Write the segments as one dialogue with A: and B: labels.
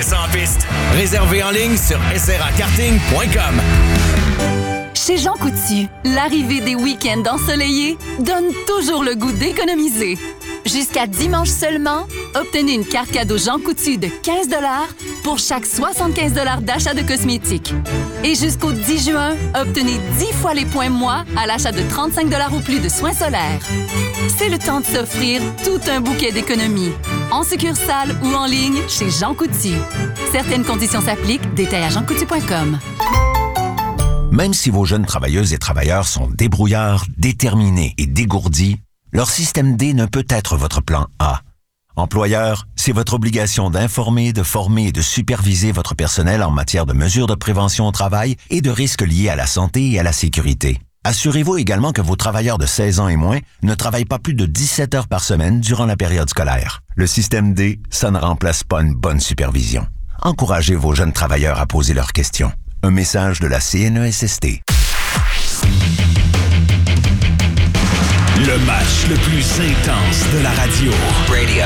A: ça en piste. Réservé en ligne sur srakarting.com.
B: Chez Jean Coutu, l'arrivée des week-ends ensoleillés donne toujours le goût d'économiser. Jusqu'à dimanche seulement, obtenez une carte cadeau Jean Coutu de 15 $ pour chaque 75 $ d'achat de cosmétiques. Et jusqu'au 10 juin, obtenez 10 fois les points moi à l'achat de 35 $ ou plus de soins solaires. C'est le temps de s'offrir tout un bouquet d'économies. En succursale ou en ligne chez Jean Coutu. Certaines conditions s'appliquent. Détails à jeancoutu.com.
C: Même si vos jeunes travailleuses et travailleurs sont débrouillards, déterminés et dégourdis, leur système D ne peut être votre plan A. Employeur, c'est votre obligation d'informer, de former et de superviser votre personnel en matière de mesures de prévention au travail et de risques liés à la santé et à la sécurité. Assurez-vous également que vos travailleurs de 16 ans et moins ne travaillent pas plus de 17 heures par semaine durant la période scolaire. Le système D, ça ne remplace pas une bonne supervision. Encouragez vos jeunes travailleurs à poser leurs questions. Un message de la CNESST.
A: Le match le plus intense de la radio. Radio.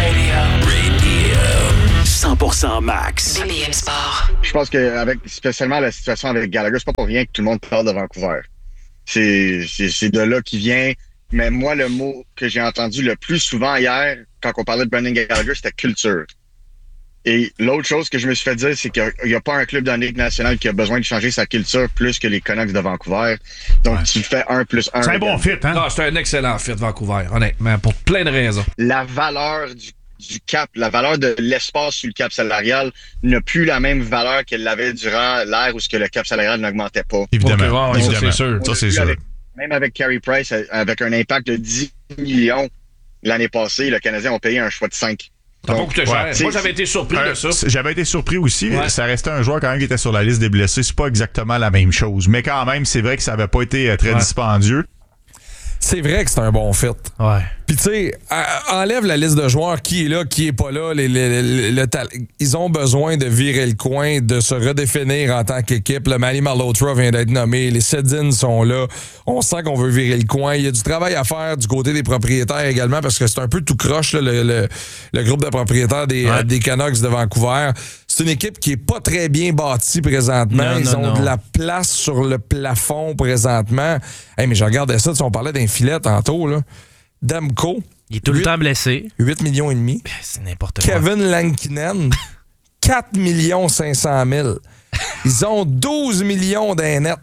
A: 100% max.
D: BPM Sport.
E: Je pense que spécialement la situation avec Gallagher, c'est pas pour rien que tout le monde parle de Vancouver. C'est de là qu'il vient. Mais moi, le mot que j'ai entendu le plus souvent hier, quand on parlait de Brendan Gallagher, c'était culture. Et l'autre chose que je me suis fait dire, c'est qu'il n'y a pas un club dans la Ligue nationale qui a besoin de changer sa culture plus que les Canucks de Vancouver. Donc, tu fais 1+1.
F: C'est un bon fit, hein?
G: Non, c'est un excellent fit, Vancouver, honnêtement, pour plein de raisons.
E: La valeur du cap, la valeur de l'espace sur le cap salarial n'a plus la même valeur qu'elle l'avait durant l'ère où ce que le cap salarial n'augmentait pas.
F: Évidemment.
G: Okay, ça, c'est sûr.
F: Ça, c'est sûr.
E: Même avec Carey Price, avec un impact de 10 millions l'année passée, le Canadien a payé un choix de 5.
G: Ça va coûter cher. Moi, j'avais été surpris de ça.
F: J'avais été surpris aussi.
G: Ouais.
F: Ça restait un joueur quand même qui était sur la liste des blessés. C'est pas exactement la même chose. Mais quand même, c'est vrai que ça avait pas été très dispendieux.
H: C'est vrai que c'est un bon fit.
G: Ouais.
H: Puis tu sais, enlève la liste de joueurs qui est là, qui est pas là. Ils ont besoin de virer le coin, de se redéfinir en tant qu'équipe. Le Manny Malhotra vient d'être nommé. Les Sedins sont là. On sent qu'on veut virer le coin. Il y a du travail à faire du côté des propriétaires également parce que c'est un peu tout croche, là, le groupe de propriétaires des Canucks de Vancouver. C'est une équipe qui est pas très bien bâtie présentement. Ils ont de la place sur le plafond présentement. Hey, mais je regardais ça, on parlait d'un filet tantôt, là. Demko.
I: Il est tout le temps blessé.
H: 8,5 millions.
I: C'est n'importe quoi.
H: Kevin Lankinen, 4 500 000. Ils ont 12 millions d'un net.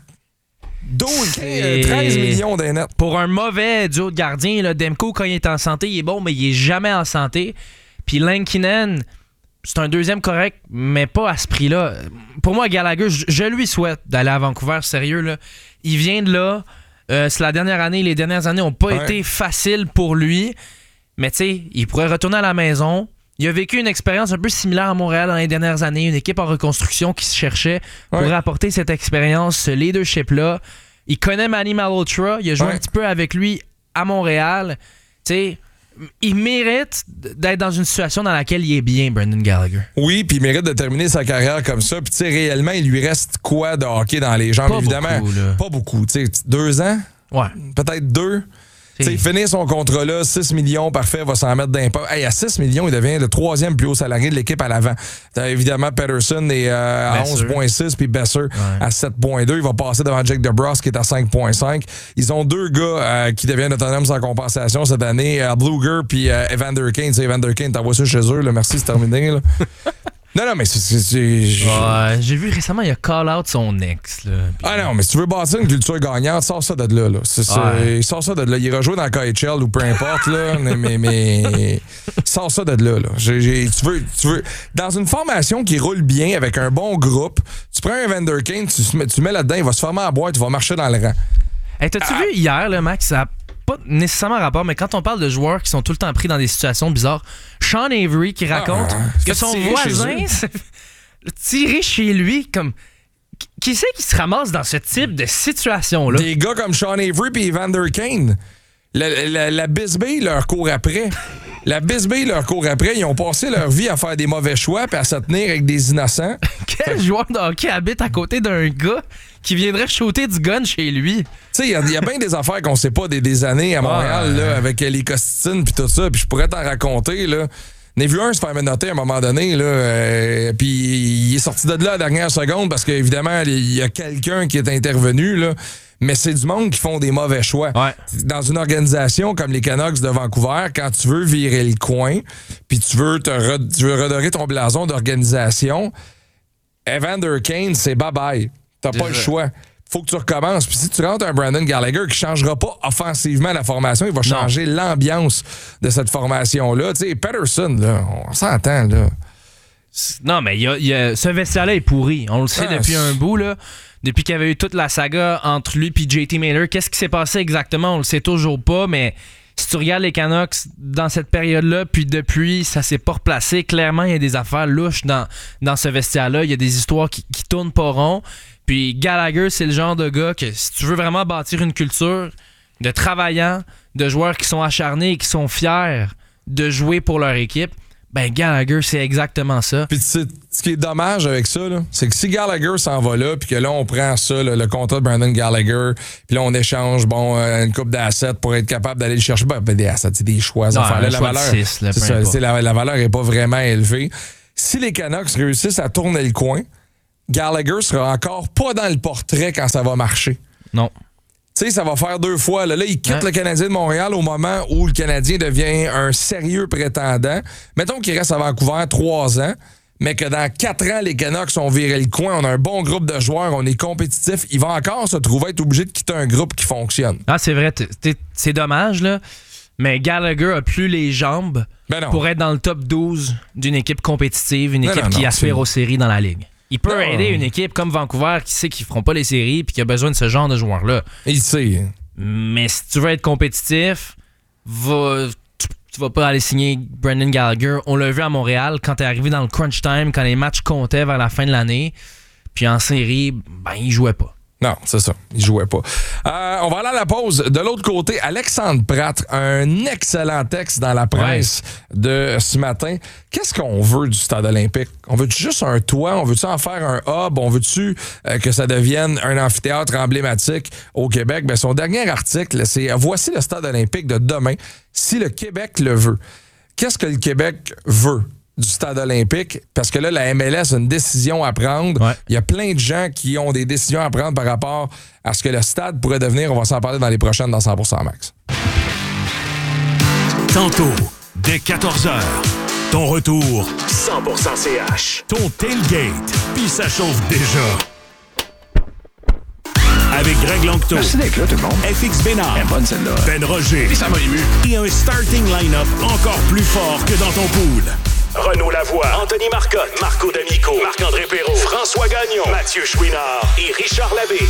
H: 13 millions d'un net.
I: Pour un mauvais duo de gardien, là, Demko, quand il est en santé, il est bon, mais il est jamais en santé. Puis Lankinen, c'est un deuxième correct, mais pas à ce prix-là. Pour moi, Gallagher, je lui souhaite d'aller à Vancouver, sérieux. Là. Il vient de là. C'est la dernière année. Les dernières années n'ont pas été faciles pour lui. Mais tu sais, il pourrait retourner à la maison. Il a vécu une expérience un peu similaire à Montréal dans les dernières années. Une équipe en reconstruction qui se cherchait pour apporter cette expérience, ce leadership-là. Il connaît Manny Malhotra. Il a joué un petit peu avec lui à Montréal. Tu sais, il mérite d'être dans une situation dans laquelle il est bien, Brendan Gallagher.
H: Oui, puis il mérite de terminer sa carrière comme ça. Puis tu sais, réellement, il lui reste quoi de hockey dans les jambes,
I: pas
H: évidemment?
I: Beaucoup,
H: pas beaucoup. Tu sais, 2 ans?
I: Ouais.
H: Peut-être 2. Il finit son contrat là, 6 millions, parfait, va s'en mettre d'impôt. Hey, à 6 millions, il devient le 3e plus haut salarié de l'équipe à l'avant. T'as évidemment Pettersson à 11,6 puis Besser à 7,2. Il va passer devant Jake DeBrusk qui est à 5,5. Ils ont 2 gars qui deviennent autonomes sans compensation cette année, Blueger puis Evander Kane. Evander Kane, t'envoies ça chez eux. Là. Merci, c'est terminé. Là. Non, mais
I: j'ai vu récemment, il a call-out son ex. Là,
H: ah non, mais si tu veux bâtir une culture gagnante, sors ça de là. Sors ça de là. Il rejoue dans le KHL ou peu importe, là, mais sors ça de là. Tu veux, dans une formation qui roule bien avec un bon groupe, tu prends un Evander Kane, tu mets là-dedans, il va se former à boire, tu vas marcher dans le rang.
I: Hey, t'as-tu vu hier, là, Max, ça n'a pas nécessairement rapport, mais quand on parle de joueurs qui sont tout le temps pris dans des situations bizarres, Sean Avery qui raconte que son voisin s'est tiré chez lui comme... Qui c'est qui se ramasse dans ce type de situation-là?
H: Des gars comme Sean Avery et Evander Kane. La Bisbee leur court après. Ils ont passé leur vie à faire des mauvais choix puis à se tenir avec des innocents.
I: Quel joueur de hockey habite à côté d'un gars qui viendrait shooter du gun chez lui?
H: Tu sais, il y a bien des affaires qu'on sait pas des années à Montréal là, avec les costitines puis tout ça. Puis je pourrais t'en raconter, là. On a vu un se faire menotter à un moment donné, là, puis il est sorti de là à la dernière seconde parce qu'évidemment, il y a quelqu'un qui est intervenu, là. Mais c'est du monde qui font des mauvais choix.
I: Ouais.
H: Dans une organisation comme les Canucks de Vancouver, quand tu veux virer le coin, puis tu veux redorer ton blason d'organisation, Evander Kane, c'est bye-bye. T'as pas le choix. Faut que tu recommences. Puis si tu rentres un Brandon Gallagher qui changera pas offensivement la formation, il va changer l'ambiance de cette formation-là. Tu sais, Pettersson, là, on s'entend, là.
I: Non, mais ce vestiaire-là est pourri. On le sait depuis un bout, là. Depuis qu'il y avait eu toute la saga entre lui et JT Miller, qu'est-ce qui s'est passé exactement? On le sait toujours pas, mais si tu regardes les Canucks dans cette période-là, puis depuis, ça s'est pas replacé. Clairement, il y a des affaires louches dans ce vestiaire-là. Il y a des histoires qui tournent pas rond. Puis Gallagher, c'est le genre de gars que si tu veux vraiment bâtir une culture de travaillants, de joueurs qui sont acharnés et qui sont fiers de jouer pour leur équipe, ben Gallagher, c'est exactement ça.
H: Puis ce qui est dommage avec ça, là, c'est que si Gallagher s'en va là, puis que là, on prend ça, là, le contrat de Brandon Gallagher, puis là, on échange une coupe d'assets pour être capable d'aller le chercher. Des assets, c'est des choix.
I: Non,
H: la valeur, la valeur n'est pas vraiment élevée. Si les Canucks réussissent à tourner le coin, Gallagher sera encore pas dans le portrait quand ça va marcher.
I: Non.
H: Tu sais, ça va faire 2 fois. Là, il quitte le Canadien de Montréal au moment où le Canadien devient un sérieux prétendant. Mettons qu'il reste à Vancouver 3 ans, mais que dans 4 ans, les Canucks ont viré le coin, on a un bon groupe de joueurs, on est compétitif. Il va encore se trouver être obligé de quitter un groupe qui fonctionne.
I: Ah, c'est vrai. C'est dommage, là. Mais Gallagher a plus les jambes pour être dans le top 12 d'une équipe compétitive, une équipe qui aspire aux séries dans la Ligue. Il peut aider une équipe comme Vancouver qui sait qu'ils feront pas les séries puis qui a besoin de ce genre de joueurs-là.
H: Il sait.
I: Mais si tu veux être compétitif, tu vas pas aller signer Brandon Gallagher. On l'a vu à Montréal quand t'es arrivé dans le crunch time, quand les matchs comptaient vers la fin de l'année. Puis en série, il jouait pas.
H: Non, c'est ça. Il jouait pas. On va aller à la pause. De l'autre côté, Alexandre Pratt, un excellent texte dans la presse de ce matin. Qu'est-ce qu'on veut du stade olympique? On veut-tu juste un toit? On veut-tu en faire un hub? On veut-tu que ça devienne un amphithéâtre emblématique au Québec? Ben, son dernier article, c'est « Voici le stade olympique de demain, si le Québec le veut ». Qu'est-ce que le Québec veut du stade olympique? Parce que là, la MLS a une décision à prendre.
I: Ouais.
H: Il y a plein de gens qui ont des décisions à prendre par rapport à ce que le stade pourrait devenir. On va s'en parler dans les prochaines dans 100% Max.
A: Tantôt, dès 14h, ton retour 100% CH. Ton tailgate, puis ça chauffe déjà. Avec Greg Langto.
D: Merci d'être là, tout le monde.
A: FX Bénard.
D: Bonne celle-là.
A: Ben Roger.
D: Et ça m'a ému.
A: Et un starting line-up encore plus fort que dans ton pool. Renaud Lavoie, Anthony Marcotte, Marco D'Amico, Marc-André Perrault, François Gagnon, Mathieu Chouinard et Richard Labbé.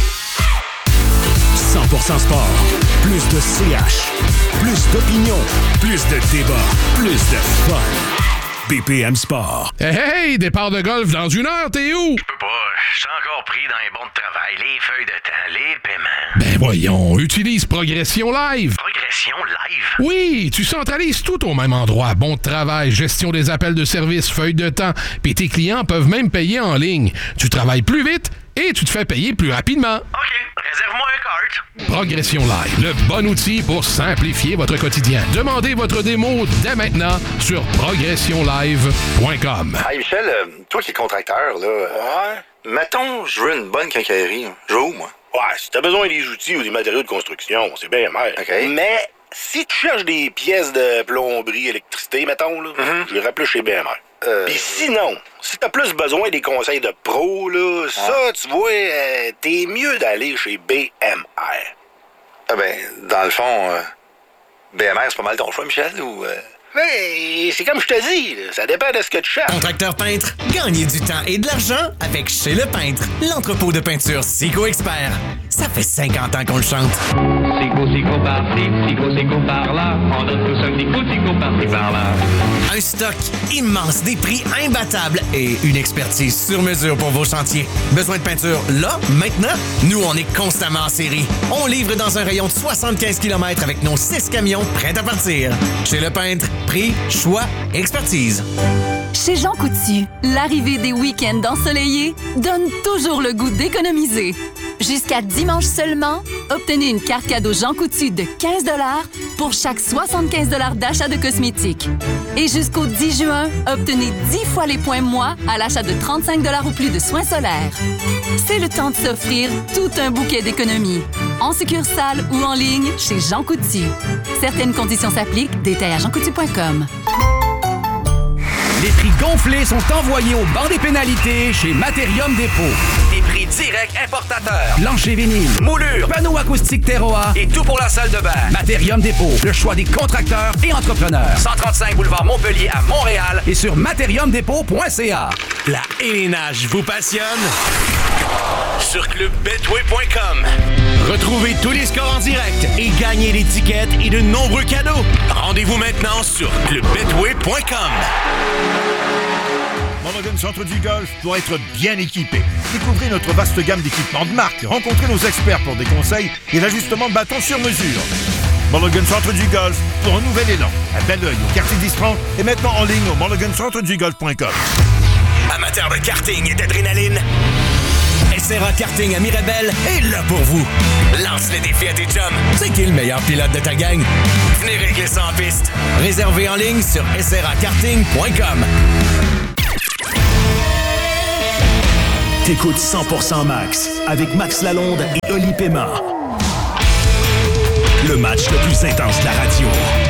A: 100% sport. Plus de CH. Plus d'opinion. Plus de débat. Plus de fun. BPM Sport.
J: Hey, départ de golf dans 1 heure, t'es où?
K: Je peux pas, je suis encore pris dans les bons de travail, les feuilles de temps, les paiements.
J: Ben voyons, utilise Progression Live.
K: Progression Live?
J: Oui, tu centralises tout au même endroit. Bon de travail, gestion des appels de service, feuilles de temps, puis tes clients peuvent même payer en ligne. Tu travailles plus vite et tu te fais payer plus rapidement.
K: OK, réserve-moi un cart.
J: Progression Live, le bon outil pour simplifier votre quotidien. Demandez votre démo dès maintenant sur progressionlive.com.
D: Hey Michel, toi qui es contracteur, là, mettons, je veux une bonne quincaillerie. Je veux où, moi?
L: Ouais, si t'as besoin des outils ou des matériaux de construction, c'est bien mer.
D: OK.
L: Mais si tu cherches des pièces de plomberie, électricité, mettons, là, je les rappelle chez BMR. Puis sinon, si t'as plus besoin des conseils de pro, là, ça, tu vois, t'es mieux d'aller chez BMR.
D: Ah ben, dans le fond, BMR, c'est pas mal ton choix, Michel, ou...
L: Mais c'est comme je te dis, là, ça dépend de ce que tu cherches.
M: Contracteur peintre, gagnez du temps et de l'argent avec Chez Le Peintre, l'entrepôt de peinture Sico Expert. Ça fait 50 ans qu'on le chante.
N: Sico par-ci, Sico par-là, on donne tous un petit coup de Sico par-ci par-là.
M: Un stock immense, des prix imbattables et une expertise sur mesure pour vos chantiers. Besoin de peinture là, maintenant? Nous, on est constamment en série. On livre dans un rayon de 75 km avec nos 6 camions prêts à partir. Chez Le Peintre, prix, choix, expertise.
B: Chez Jean Coutu, l'arrivée des week-ends ensoleillés donne toujours le goût d'économiser. Jusqu'à dimanche seulement, obtenez une carte cadeau Jean Coutu de 15 $ pour chaque 75 $ d'achat de cosmétiques. Et jusqu'au 10 juin, obtenez 10 fois les points moi à l'achat de 35 $ ou plus de soins solaires. C'est le temps de s'offrir tout un bouquet d'économies. En succursale ou en ligne chez Jean Coutu. Certaines conditions s'appliquent. Détails à jeancoutu.com.
O: Les prix gonflés sont envoyés au banc des pénalités chez Materium Dépôt.
K: Des prix directs importateurs.
O: Plancher vinyle,
K: Moulure.
O: panneaux acoustiques Terroir
K: Et tout pour la salle de bain.
O: Materium Dépôt, le choix des contracteurs et entrepreneurs.
K: 135 boulevard Montpellier à Montréal.
O: Et sur materiumdépôt.ca.
K: La élénage vous passionne? Sur clubbetway.com. Retrouvez tous les scores en direct et gagnez des tickets et de nombreux cadeaux. Rendez-vous maintenant sur clubbetway.com.
P: Mulligan Centre du Golf pour être bien équipé. Découvrez notre vaste gamme d'équipements de marque. Rencontrez nos experts pour des conseils et l'ajustement de bâton sur mesure. Mulligan Centre du Golf pour un nouvel élan. À Belleuil, au quartier d'Istran et maintenant en ligne au mulligancentredugolf.com.
K: Amateurs de karting et d'adrénaline,
M: SRA Karting à Mirabel est là pour vous.
K: lance le défi à tes chums.
M: C'est qui le meilleur pilote de ta gang?
K: Venez régler ça en piste.
M: Réservé en ligne sur srakarting.com.
A: T'écoutes 100% Max avec Max Lalonde et Oli Pema. Le match le plus intense de la radio.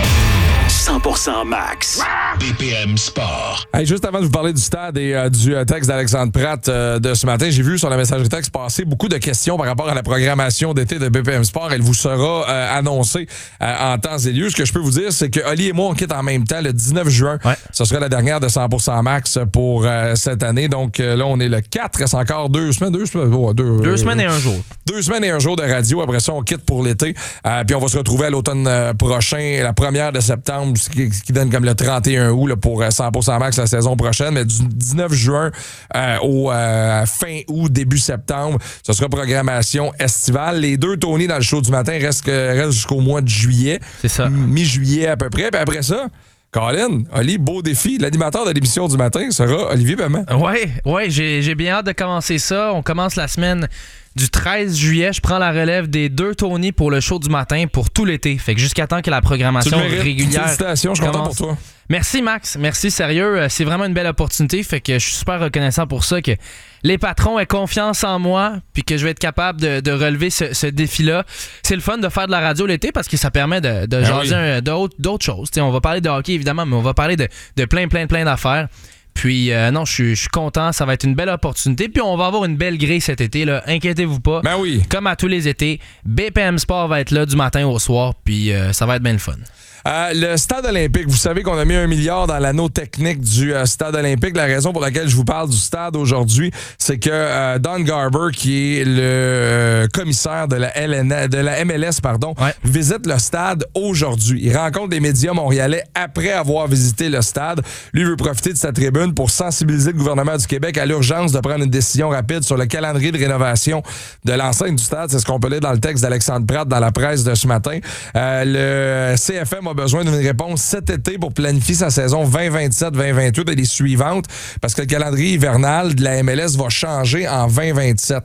A: 100% Max. BPM Sport.
H: Hey, juste avant de vous parler du stade et du texte d'Alexandre Pratt de ce matin, j'ai vu sur la messagerie texte passer beaucoup de questions par rapport à la programmation d'été de BPM Sport. Elle vous sera annoncée en temps et lieu. Ce que je peux vous dire, c'est que Oli et moi, on quitte en même temps le 19 juin. Ouais. Ce sera la dernière de 100% Max pour cette année. Donc là, on est le 4. Il reste encore 2 semaines. 2
I: semaines et un jour.
H: 2 semaines et un jour de radio. Après ça, on quitte pour l'été. Puis on va se retrouver à l'automne prochain, la première de septembre, ce qui donne comme le 31 août là, pour 100% Max la saison prochaine. Mais du 19 juin au fin août, début septembre, ce sera programmation estivale. Les 2 Tony dans le show du matin restent jusqu'au mois de juillet.
I: C'est ça.
H: Mi-juillet à peu près. Puis après ça, Colin, Oli, beau défi. L'animateur de l'émission du matin sera Olivier Paiement.
I: Ouais, j'ai bien hâte de commencer ça. On commence la semaine du 13 juillet. Je prends la relève des 2 Tony pour le show du matin pour tout l'été. Fait que jusqu'à temps que la programmation régulière.
H: Félicitations, je suis content pour toi.
I: Merci Max, merci sérieux, c'est vraiment une belle opportunité, fait que je suis super reconnaissant pour ça, que les patrons aient confiance en moi, puis que je vais être capable de relever ce défi-là. C'est le fun de faire de la radio l'été parce que ça permet de jaser d'autres choses. T'sais, on va parler de hockey évidemment, mais on va parler de plein d'affaires. Puis non, je suis content, ça va être une belle opportunité. Puis on va avoir une belle grille cet été, là. Inquiétez-vous pas.
H: Ben oui.
I: Comme à tous les étés, BPM Sport va être là du matin au soir, puis ça va être bien le fun.
H: Le stade olympique, vous savez qu'on a mis 1 milliard dans l'anneau technique du stade olympique. La raison pour laquelle je vous parle du stade aujourd'hui, c'est que Don Garber, qui est le commissaire de la MLS, visite le stade aujourd'hui. Il rencontre des médias montréalais après avoir visité le stade. Lui veut profiter de sa tribune pour sensibiliser le gouvernement du Québec à l'urgence de prendre une décision rapide sur le calendrier de rénovation de l'enceinte du stade. C'est ce qu'on peut lire dans le texte d'Alexandre Pratt dans la presse de ce matin. Le CFM a besoin d'une réponse cet été pour planifier sa saison 2027-2028 et les suivantes, parce que le calendrier hivernal de la MLS va changer en 2027.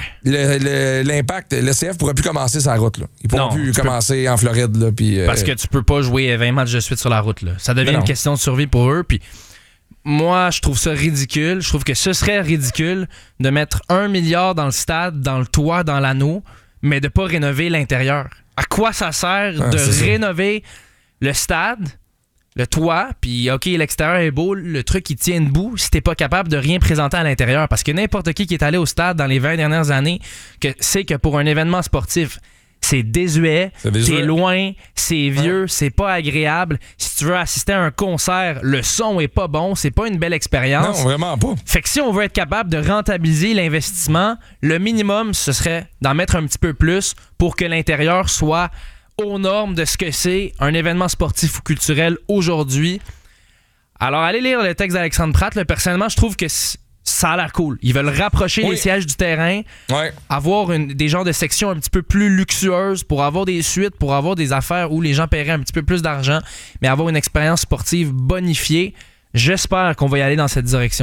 I: Ouais.
H: L'impact, le CF ne pourra plus commencer sa route. Là. Il ne pourra plus commencer en Floride. Là,
I: parce que tu peux pas jouer 20 matchs de suite sur la route. Là. Ça devient une question de survie pour eux. Puis moi, je trouve ça ridicule. Je trouve que ce serait ridicule de mettre 1 milliard dans le stade, dans le toit, dans l'anneau, mais de pas rénover l'intérieur. À quoi ça sert de rénover le stade, le toit, puis OK, l'extérieur est beau, le truc qui tient debout, si t'es pas capable de rien présenter à l'intérieur? Parce que n'importe qui est allé au stade dans les 20 dernières années sait que pour un événement sportif, c'est désuet, t'es loin, c'est vieux, c'est pas agréable. Si tu veux assister à un concert, le son est pas bon, c'est pas une belle expérience.
H: Non, vraiment pas.
I: Fait que si on veut être capable de rentabiliser l'investissement, le minimum, ce serait d'en mettre un petit peu plus pour que l'intérieur soit aux normes de ce que c'est un événement sportif ou culturel aujourd'hui. Alors, allez lire le texte d'Alexandre Pratt. Là, personnellement, je trouve que ça a l'air cool. Ils veulent rapprocher les sièges du terrain, avoir des genres de sections un petit peu plus luxueuses pour avoir des suites, pour avoir des affaires où les gens paieraient un petit peu plus d'argent, mais avoir une expérience sportive bonifiée. J'espère qu'on va y aller dans cette direction-là.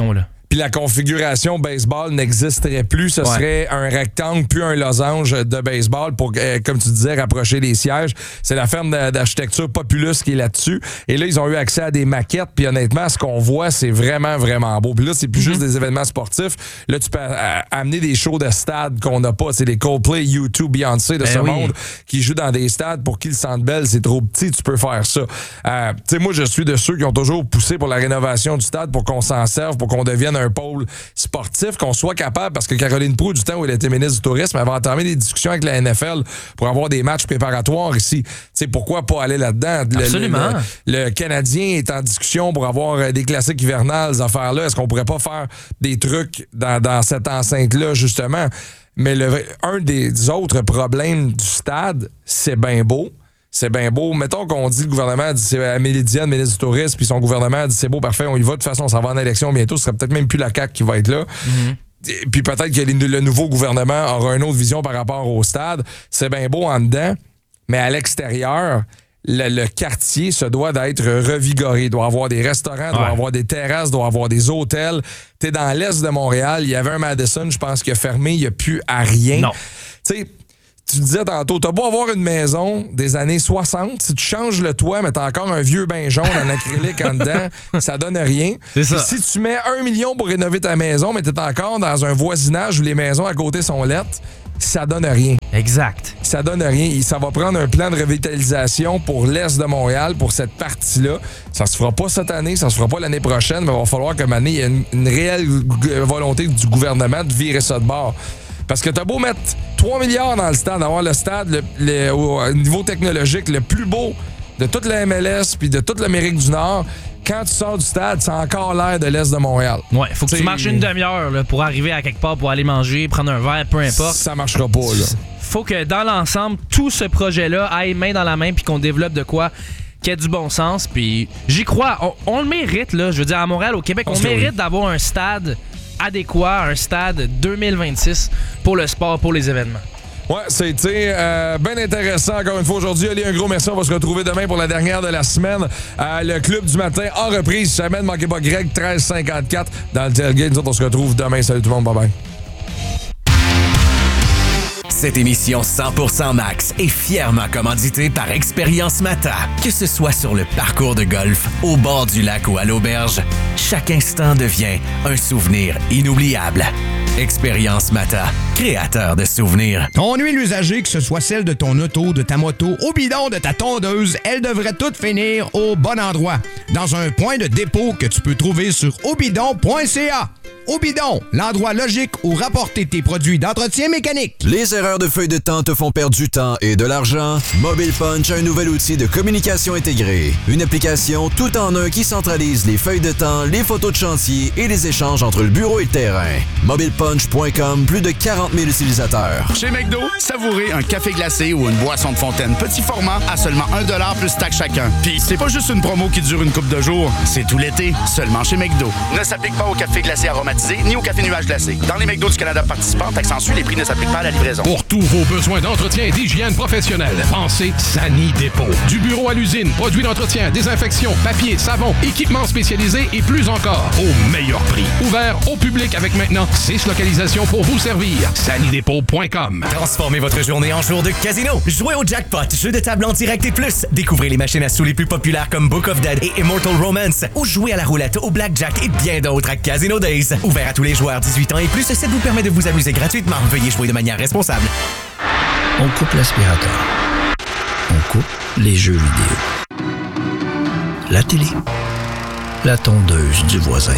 H: puis la configuration baseball n'existerait plus. Ce serait un rectangle puis un losange de baseball pour, comme tu disais, rapprocher les sièges. C'est la firme d'architecture Populus qui est là-dessus. Et là, ils ont eu accès à des maquettes. Puis honnêtement, ce qu'on voit, c'est vraiment, vraiment beau. Puis là, c'est plus juste des événements sportifs. Là, tu peux amener des shows de stade qu'on n'a pas. C'est les Coldplay, U2, Beyoncé de ce monde qui jouent dans des stades pour qui le Centre Bell, c'est trop petit. Tu peux faire ça. Tu sais, moi, je suis de ceux qui ont toujours poussé pour la rénovation du stade pour qu'on s'en serve, pour qu'on devienne un pôle sportif, qu'on soit capable, parce que Caroline Proulx, du temps où elle était ministre du Tourisme, avait entamé des discussions avec la NFL pour avoir des matchs préparatoires ici. Tu sais, pourquoi pas aller là-dedans?
I: Absolument.
H: Le Canadien est en discussion pour avoir des classiques hivernales, ces affaires-là. Est-ce qu'on pourrait pas faire des trucs dans cette enceinte-là, justement? Mais un des autres problèmes du stade, c'est bien beau. C'est bien beau. Mettons qu'on dit, le gouvernement dit, c'est Amélie Diane, ministre du Tourisme, puis son gouvernement dit, c'est beau, parfait, on y va. De toute façon, ça va en élection bientôt. Ce serait peut-être même plus la CAQ qui va être là. Puis peut-être que le nouveau gouvernement aura une autre vision par rapport au stade. C'est bien beau en dedans, mais à l'extérieur, le quartier se doit d'être revigoré. Il doit avoir des restaurants, doit avoir des terrasses, doit avoir des hôtels. T'es dans l'est de Montréal, il y avait un Madison, je pense, qui a fermé, il n'y a plus à rien.
I: Non.
H: Tu sais, tu disais tantôt, t'as beau avoir une maison des années 60, si tu changes le toit, mais t'as encore un vieux bain jaune en acrylique en dedans, ça donne rien.
I: C'est ça.
H: Si tu mets 1 million pour rénover ta maison, mais t'es encore dans un voisinage où les maisons à côté sont lettres, ça donne rien.
I: Exact.
H: Ça donne rien. Ça va prendre un plan de revitalisation pour l'Est de Montréal, pour cette partie-là. Ça se fera pas cette année, ça se fera pas l'année prochaine, mais il va falloir qu'à un moment donné, il y ait une réelle volonté du gouvernement de virer ça de bord. Parce que t'as beau mettre 3 milliards dans le stade, avoir le stade au niveau technologique le plus beau de toute la MLS puis de toute l'Amérique du Nord, quand tu sors du stade, c'est encore l'air de l'Est de Montréal.
I: Ouais, faut que tu marches une demi-heure là, pour arriver à quelque part, pour aller manger, prendre un verre, peu importe.
H: Ça marchera pas, là.
I: Faut que dans l'ensemble, tout ce projet-là aille main dans la main puis qu'on développe de quoi qui a du bon sens. Puis j'y crois. On le mérite, là. Je veux dire, à Montréal, au Québec, on mérite d'avoir un stade adéquat, un stade 2026 pour le sport, pour les événements.
H: Ouais, c'était bien intéressant encore une fois aujourd'hui. Allez, un gros merci. On va se retrouver demain pour la dernière de la semaine. Le Club du matin en reprise. Semaine, manquez pas Greg, 13h54 dans le tailgate. Nous autres, on se retrouve demain. Salut tout le monde. Bye-bye.
M: Cette émission 100% Max est fièrement commanditée par Expérience Mata. Que ce soit sur le parcours de golf, au bord du lac ou à l'auberge, chaque instant devient un souvenir inoubliable. Expérience Mata, créateur de souvenirs.
O: Ton huile usagée, que ce soit celle de ton auto, de ta moto, au bidon de ta tondeuse, elle devrait toutes finir au bon endroit. Dans un point de dépôt que tu peux trouver sur obidon.ca. Obidon, l'endroit logique où rapporter tes produits d'entretien mécanique.
Q: Les erreurs de feuille de temps te font perdre du temps et de l'argent? Mobile Punch a un nouvel outil de communication intégrée. Une application tout en un qui centralise les feuilles de temps, les photos de chantier et les échanges entre le bureau et le terrain. MobilePunch.com, plus de 40 000 utilisateurs.
R: Chez McDo, savourez un café glacé ou une boisson de fontaine petit format à seulement 1$ plus taxe chacun. Puis c'est pas juste une promo qui dure une couple de jours, c'est tout l'été, seulement chez McDo. Ne s'applique pas au café glacé aromatisé ni au café nuage glacé. Dans les McDo du Canada participants, s'ensuit, les prix ne s'appliquent pas à la livraison.
J: Pour tous vos besoins d'entretien et d'hygiène professionnelle, pensez Sani Dépôt. Du bureau à l'usine, produits d'entretien, désinfection, papier, savon, équipements spécialisés et plus encore, au meilleur prix. Ouvert au public avec maintenant 6 localisations pour vous servir. SaniDépôt.com.
M: Transformez votre journée en jour de casino. Jouez au jackpot, jeu de table en direct et plus. Découvrez les machines à sous les plus populaires comme Book of Dead et Immortal Romance. Ou jouez à la roulette, au blackjack et bien d'autres à Casino Days. Ouvert à tous les joueurs 18 ans et plus, ça vous permet de vous amuser gratuitement. Veuillez jouer de manière responsable.
S: On coupe l'aspirateur. On coupe les jeux vidéo. La télé. La tondeuse du voisin.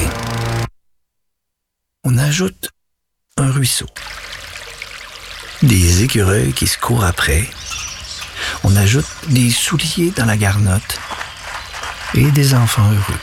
S: On ajoute un ruisseau. Des écureuils qui se courent après. On ajoute des souliers dans la garnotte. Et des enfants heureux.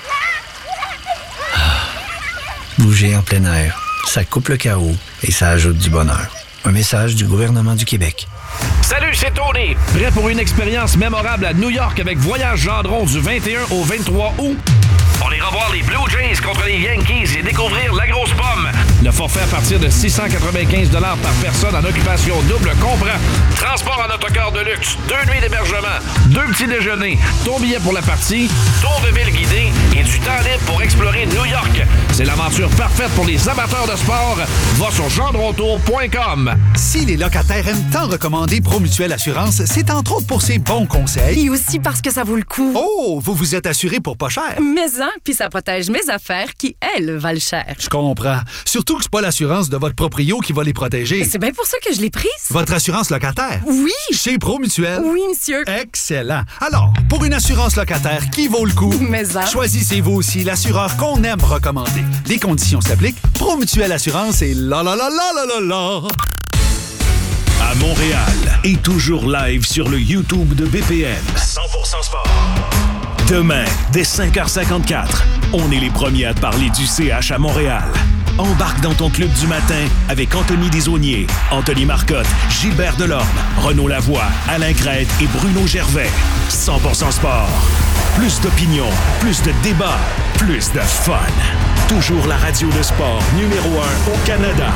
S: Bouger en plein air, ça coupe le chaos et ça ajoute du bonheur. Un message du gouvernement du Québec.
G: Salut, c'est Tony. Prêt pour une expérience mémorable à New York avec Voyage Gendron du 21 au 23 août? On ira voir les Blue Jays contre les Yankees et découvrir la grosse pomme. Le forfait à partir de 695 $ par personne en occupation double comprend transport en autocar de luxe, 2 nuits d'hébergement, 2 petits déjeuners, ton billet pour la partie, tour de ville guidé et du temps libre pour explorer New York. C'est l'aventure parfaite pour les amateurs de sport. Va sur gendrontour.com.
T: Si les locataires aiment tant recommander Promutuelle Assurance, c'est entre autres pour ses bons conseils.
U: Et aussi parce que ça vaut le coup.
T: Oh, vous vous êtes assuré pour pas cher.
U: Mais puis ça protège mes affaires qui, elles, valent cher.
T: Je comprends. Surtout que c'est pas l'assurance de votre proprio qui va les protéger.
U: C'est bien pour ça que je l'ai prise.
T: Votre assurance locataire?
U: Oui.
T: Chez Promutuelle?
U: Oui, monsieur.
T: Excellent. Alors, pour une assurance locataire qui vaut le coup, choisissez-vous aussi l'assureur qu'on aime recommander. Les conditions s'appliquent. Promutuelle Assurance et la la la la la la la.
A: À Montréal et toujours live sur le YouTube de BPM. 100% sport. Demain, dès 5h54, on est les premiers à parler du CH à Montréal. Embarque dans ton club du matin avec Anthony Desaulniers, Anthony Marcotte, Gilbert Delorme, Renaud Lavoie, Alain Crête et Bruno Gervais. 100% sport. Plus d'opinion, plus de débats, plus de fun. Toujours la radio de sport numéro 1 au Canada.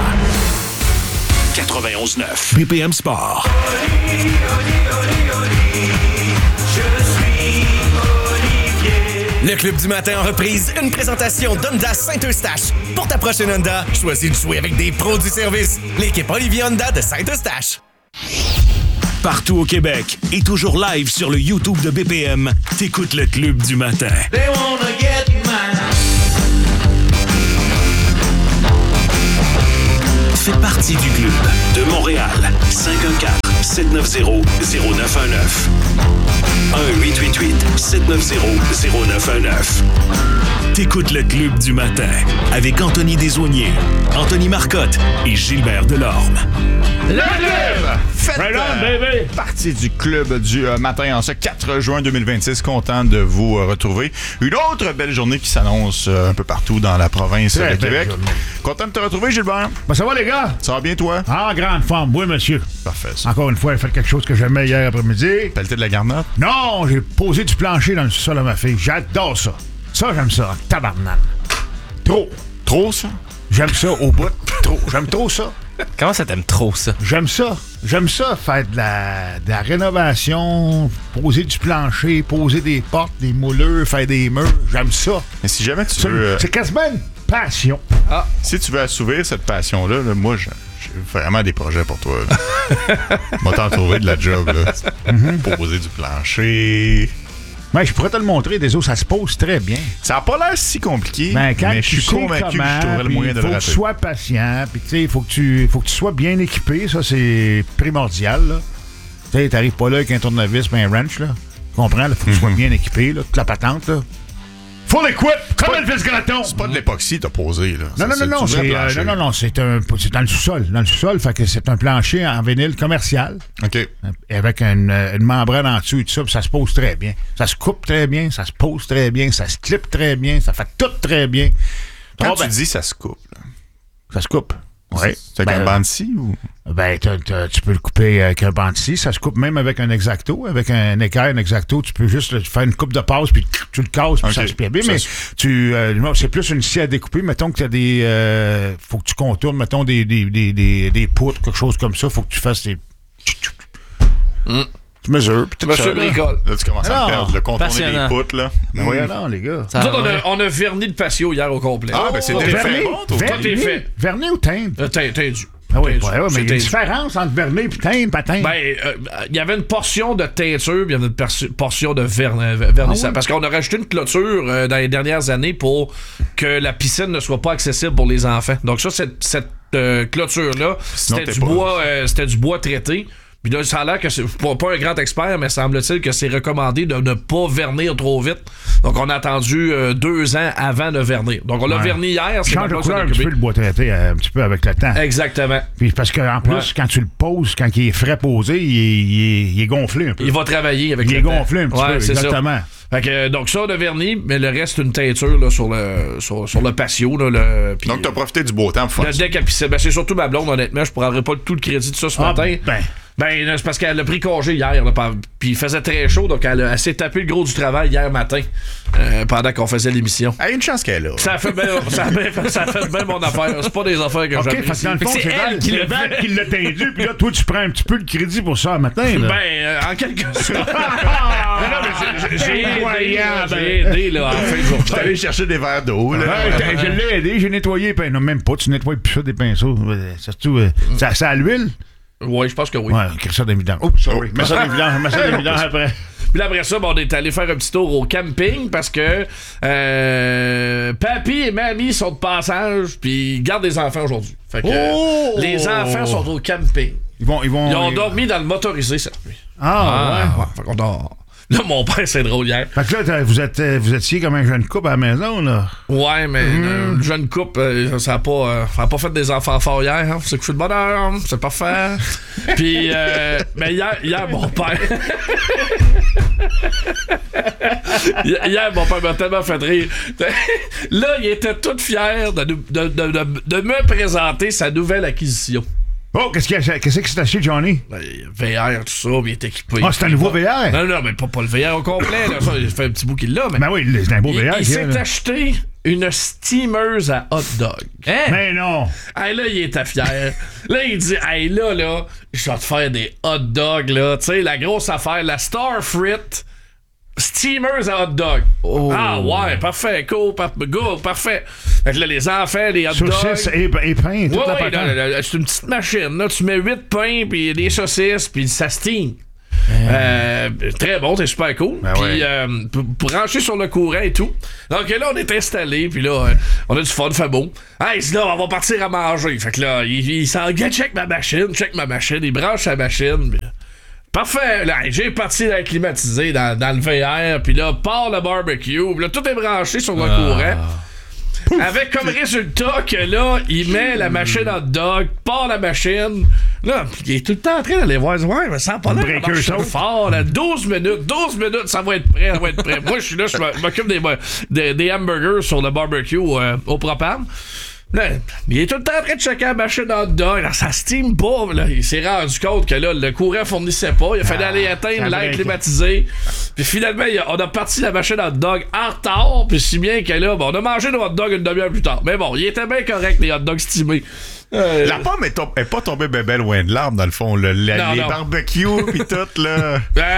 A: 91.9 BPM Sport.
M: Le Club du matin en reprise, une présentation d'Honda Saint-Eustache. Pour ta prochaine Honda, choisis de jouer avec des pros du service. L'équipe Olivier Honda de Saint-Eustache.
A: Partout au Québec et toujours live sur le YouTube de BPM, t'écoutes le Club du matin.
V: They wanna get mine.
A: Fais partie du club de Montréal. 514-790-0919. 1-888-790-0919. T'écoutes le Club du matin avec Anthony Desaulniers, Anthony Marcotte et Gilbert Delorme.
F: Le club! Faites partie du club du matin en ce 4 juin 2026. Content de vous retrouver. Une autre belle journée qui s'annonce un peu partout dans la province de Québec. Content de te retrouver, Gilbert.
W: Ben, ça va, les gars?
F: Ça va bien, toi?
W: En grande forme, oui, monsieur.
F: Parfait, ça.
W: Encore une fois, j'ai fait quelque chose que j'aimais hier après-midi.
F: Pelleté de la garnotte?
W: Non, j'ai posé du plancher dans le sol à ma fille. J'adore ça. Ça, j'aime ça. Tabarnak. Trop.
F: Trop, ça?
W: J'aime ça au bout. Trop. J'aime trop ça.
I: Comment ça t'aime trop, ça?
W: J'aime ça. J'aime ça, faire de la rénovation, poser du plancher, poser des portes, des moulures, faire des murs. J'aime ça.
F: Mais si jamais tu veux...
W: C'est quasiment une passion.
F: Ah. Si tu veux assouvir cette passion-là, moi, j'ai vraiment des projets pour toi. Moi, t'en trouver de la job, là. Poser du plancher...
W: Ben, je pourrais te le montrer, désolé, ça se pose très bien.
F: Ça n'a pas l'air si compliqué,
W: mais
F: je suis convaincu que je trouverais le moyen de le rater.
W: Il faut que tu sois patient, puis tu sais, il faut que tu sois bien équipé, ça c'est primordial, là. Tu sais, t'arrives pas là avec un tournevis et un wrench, là. Tu comprends, il faut que tu sois bien équipé, là, toute la patente, là. Full equip, comme Elvis Gratton.
F: C'est pas de l'époxie t'as posé, là.
W: Non, c'est dans le sous-sol. Dans le sous-sol, fait que c'est un plancher en vinyle commercial.
F: OK.
W: Avec une membrane en dessous et tout ça, puis ça se pose très bien. Ça se coupe très bien, ça se pose très bien, ça se clip très bien, ça fait tout très bien.
F: Quand tu dis ça se coupe, là.
W: Ça se coupe. Oui.
F: C'est avec un banc-ci ou?
W: Ben, tu peux le couper avec un banc-ci. Ça se coupe même avec un Exacto. Avec un équerre, un Exacto, tu peux juste faire une coupe de passe, puis tu le casses, puis ça se plie bien. Mais c'est plus une scie à découper. Mettons que tu as des... faut que tu contournes, mettons, des poutres, quelque chose comme ça. Faut que tu fasses des... Tu mesures, puis tout ça.
G: Monsieur Bricole.
F: Là, tu commences à perdre le contourner des poutres, là.
W: Mais voyons non, les gars.
G: On a verni le patio hier au complet.
F: Ah, ben c'est déjà fait.
G: Tout est fait.
W: Verni ou teindre?
G: Tendu.
W: Ah oui, mais il y a une différence entre vernis et teindre, pas teindre.
G: Ben, il y avait une portion de teinture, puis il y avait une portion de vernissage. Ah oui? Parce qu'on a rajouté une clôture dans les dernières années pour que la piscine ne soit pas accessible pour les enfants. Donc ça, cette clôture-là, c'était du bois traité. Puis là, ça a l'air que c'est pas un grand expert, mais semble-t-il que c'est recommandé de ne pas vernir trop vite. Donc, on a attendu 2 ans avant de vernir. Donc, on l'a verni hier.
W: Change de couleur un petit peu le bois traité, un petit peu avec le temps.
G: Exactement.
W: Puis parce qu'en plus, quand tu le poses, quand il est frais posé, il est gonflé un peu.
G: Il va travailler avec le temps.
W: Il est gonflé un petit peu, exactement.
G: Fait que, donc ça, on a verni, mais le reste, une teinture là, sur le patio. Là,
F: donc, t'as profité du beau temps pour faire
G: le deck à piscine. Ben, c'est surtout ma blonde, honnêtement. Je prendrais pas tout le crédit de ça ce matin. Ben, c'est parce qu'elle a pris congé hier, là, puis il faisait très chaud, donc elle s'est tapé le gros du travail hier matin, pendant qu'on faisait l'émission.
F: Elle a une chance qu'elle est là.
G: Ça a fait bien mon affaire. C'est pas des affaires que j'aime.
W: OK, parce que dans le fond, c'est elle qui l'a tendu, puis là, toi, tu prends un petit peu le crédit pour ça matin. Là.
G: Ben, en quelque sorte. J'ai aidé, là, en fin de journée.
F: Je suis allé chercher des verres d'eau, là.
W: Je l'ai aidé, j'ai nettoyé les pinceaux. Non, même pas, tu nettoies plus ça des pinceaux. Ça à l'huile?
G: Oui, je pense que oui.
W: Ouais, crée ça d'évident. Oh, sorry. Mets ça d'évident après.
G: Puis là, après ça, on est allé faire un petit tour au camping parce que papy et mamie sont de passage puis ils gardent des enfants aujourd'hui. Fait que les enfants sont au camping. Ils ont dormi dans le motorisé cette nuit.
W: Ouais.
G: Fait qu'on dort. Là, mon père, c'est drôle hier.
W: Fait que là, vous étiez comme un jeune couple à la maison, là.
G: Ouais, mais le jeune couple, ça a pas fait des enfants forts hier. Hein. C'est couché de bonne heure, c'est parfait. Puis, mais hier, mon père... Hier, mon père m'a tellement fait rire. Là, il était tout fier de me présenter sa nouvelle acquisition.
W: Oh, qu'est-ce que c'est acheté, Johnny?
G: Ben, VR, tout ça, mais il est équipé.
W: Ah, c'est un nouveau VR?
G: Non, mais pas le VR au complet. Là. Ça, il fait un petit bout qu'il l'a. Mais
W: ben oui, c'est un beau VR.
G: Il s'est acheté une steameuse à hot dog.
W: Hein? Mais non!
G: Hey, là, il était fier. Là, il dit, hey, là, je vais te faire des hot dogs, là. Tu sais, la grosse affaire, la Starfrit steamers à hot dog. Ah ouais, parfait, cool, parfait. Fait que là, les enfants, les hot dogs.
W: Saucisses et pain, toute la patente.
G: C'est une petite machine, là. Tu mets 8 pains, puis des saucisses, puis ça steam. Très bon, c'est super cool. Puis branché sur le courant et tout. Donc là, on est installé, puis là, on a du fun, fait beau. Hey, là, on va partir à manger. Fait que là, il s'en vient, check ma machine, il branche sa machine. Puis, parfait, là, j'ai parti dans le climatisé dans le VR, puis là, part le barbecue, puis là, tout est branché sur le courant. Avec comme résultat que là, il met la machine hot dog, part la machine. Là, il est tout le temps en train d'aller voir. Ouais, mais ça pas l'air de fort. Là, 12 minutes, ça va être prêt. Moi, je suis là, je m'occupe des hamburgers sur le barbecue au propane. Là, il est tout le temps en train de checker la machine hot dog. Là, ça steam pas. Là. Il s'est rendu compte que là, le courant fournissait pas. Il a fallu aller éteindre l'air climatisé. Puis finalement, on a parti la machine hot dog en retard. Puis si bien que là, on a mangé nos hot dogs une demi-heure plus tard. Mais bon, il était bien correct, les hot dogs steamés.
F: La pomme est pas tombée bébé loin de l'arbre, dans le fond. Les barbecues pis tout, là.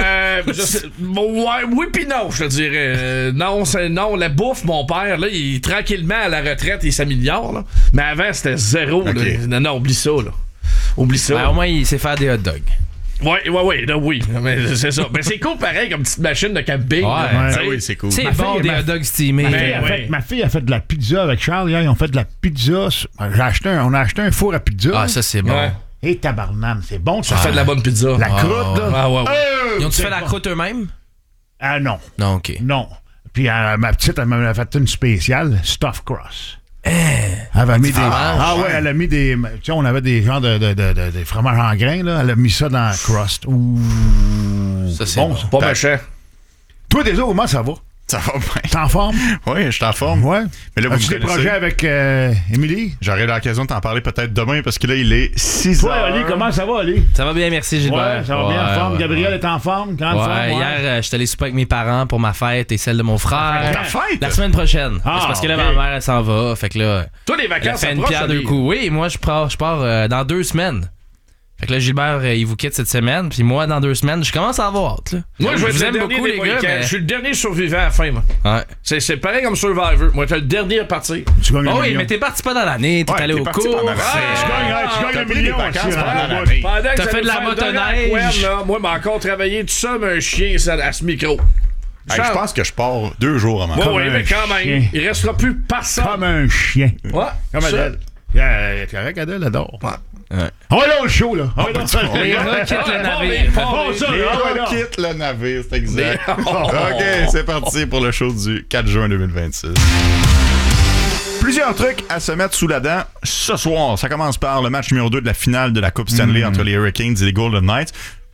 G: Oui pis non, je te dirais. Non, la bouffe, mon père, là, il tranquillement à la retraite, il s'améliore, là. Mais avant, c'était zéro. Okay. Non, oublie ça, là. Oublie ça.
I: Ben, au moins, il sait faire des hot dogs.
G: Oui, mais c'est ça. Mais c'est cool pareil comme petite machine de camping.
F: Oui, c'est cool.
I: C'est bon des hot dogs steamés.
W: Ma fille a fait de la pizza avec Charles hier. Ils ont fait de la pizza. On a acheté un four à pizza.
I: Ah, ça c'est bon.
W: Et tabarnane, c'est bon.
G: Ça fait de la bonne pizza.
W: La croûte, là.
G: Ah ouais.
I: Ils ont-tu fait la croûte eux-mêmes?
W: Ah non.
I: Non, OK.
W: Non. Puis ma petite, elle m'a fait une spéciale, stuffed crust. Elle avait mis des. Ah ouais, elle a mis des. Tu sais, on avait des genres de fromages en grains, là. Elle a mis ça dans la crust. Ouh.
I: Ça, c'est
W: bon.
G: Pas méchant.
W: Toi, déjà, comment ça va?
F: Ça va bien.
W: T'es en forme?
F: Oui, je suis en forme.
W: Ouais.
F: Mais là,
W: as-tu des projets avec Émilie?
F: J'aurai l'occasion de t'en parler peut-être demain parce que là, il est 6h.
W: Toi, Ali, comment ça va, Ali?
I: Ça va bien, merci, Gilbert.
W: Ouais, ça va bien en forme. Gabriel est en forme.
I: Hier, je suis allé souper avec mes parents pour ma fête et celle de mon frère.
W: Ta fête?
I: La semaine prochaine. C'est parce que là, ma mère, elle s'en va. Fait que là.
G: Toi, les vacances,
I: ça fait une pierre deux coups. Oui, moi, je pars dans 2 semaines. Fait que là, Gilbert, il vous quitte cette semaine, puis moi, dans 2 semaines, je commence à avoir hâte, là.
G: Moi, je vous aime beaucoup, les gars, mais je suis le dernier survivant à la fin, moi. Ouais. C'est pareil comme Survivor. Moi, t'es le dernier à partir.
I: Oh oui, mais t'es parti pas dans l'année, t'es allé au cours.
W: Tu gagnes un million
G: pendant que
I: t'as fait de la motoneige.
G: Moi, j'ai encore travaillé tout seul, mais un chien à ce micro.
F: Je pense que je pars 2 jours avant.
G: Oui, mais quand même, il restera plus personne.
W: Comme un chien.
G: Ouais.
W: Comme Adèle. C'est correct, Adèle, elle adore. On va là le show, là.
I: Les rats quittent le navire.
F: Les rats quittent le navire, c'est exact. OK, c'est parti pour le show du 4 juin 2026. Plusieurs trucs à se mettre sous la dent ce soir. Ça commence par le match numéro 2 de la finale de la Coupe Stanley entre les Hurricanes et les Golden Knights.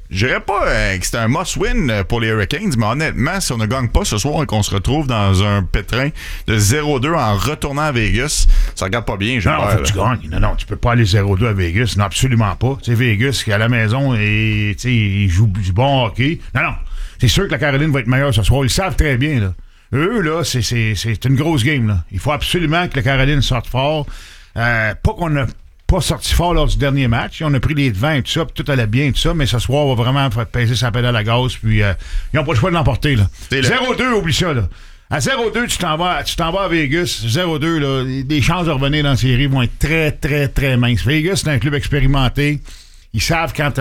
F: Je dirais pas que c'est un must-win pour les Hurricanes, mais honnêtement, si on ne gagne pas ce soir et qu'on se retrouve dans un pétrin de 0-2 en retournant à Vegas, ça regarde pas bien.
W: Non, faut que tu gagnes. Non, tu peux pas aller 0-2 à Vegas. Non, absolument pas. Tu sais, Vegas, qui est à la maison, et ils jouent du bon hockey. Non. C'est sûr que la Caroline va être meilleure ce soir. Ils le savent très bien, là. Eux, là, c'est une grosse game, là. Il faut absolument que la Caroline sorte fort. Pas qu'on a pas sorti fort lors du dernier match. On a pris les devants et tout ça, puis tout allait bien et tout ça, mais ce soir, on va vraiment faire peser sa pédale à gaz, puis ils n'ont pas le choix de l'emporter, là. 0-2, oublie ça, là. À 0-2, tu t'en vas à Vegas. 0-2, là, les chances de revenir dans la série vont être très, très, très minces. Vegas, c'est un club expérimenté. Ils savent quand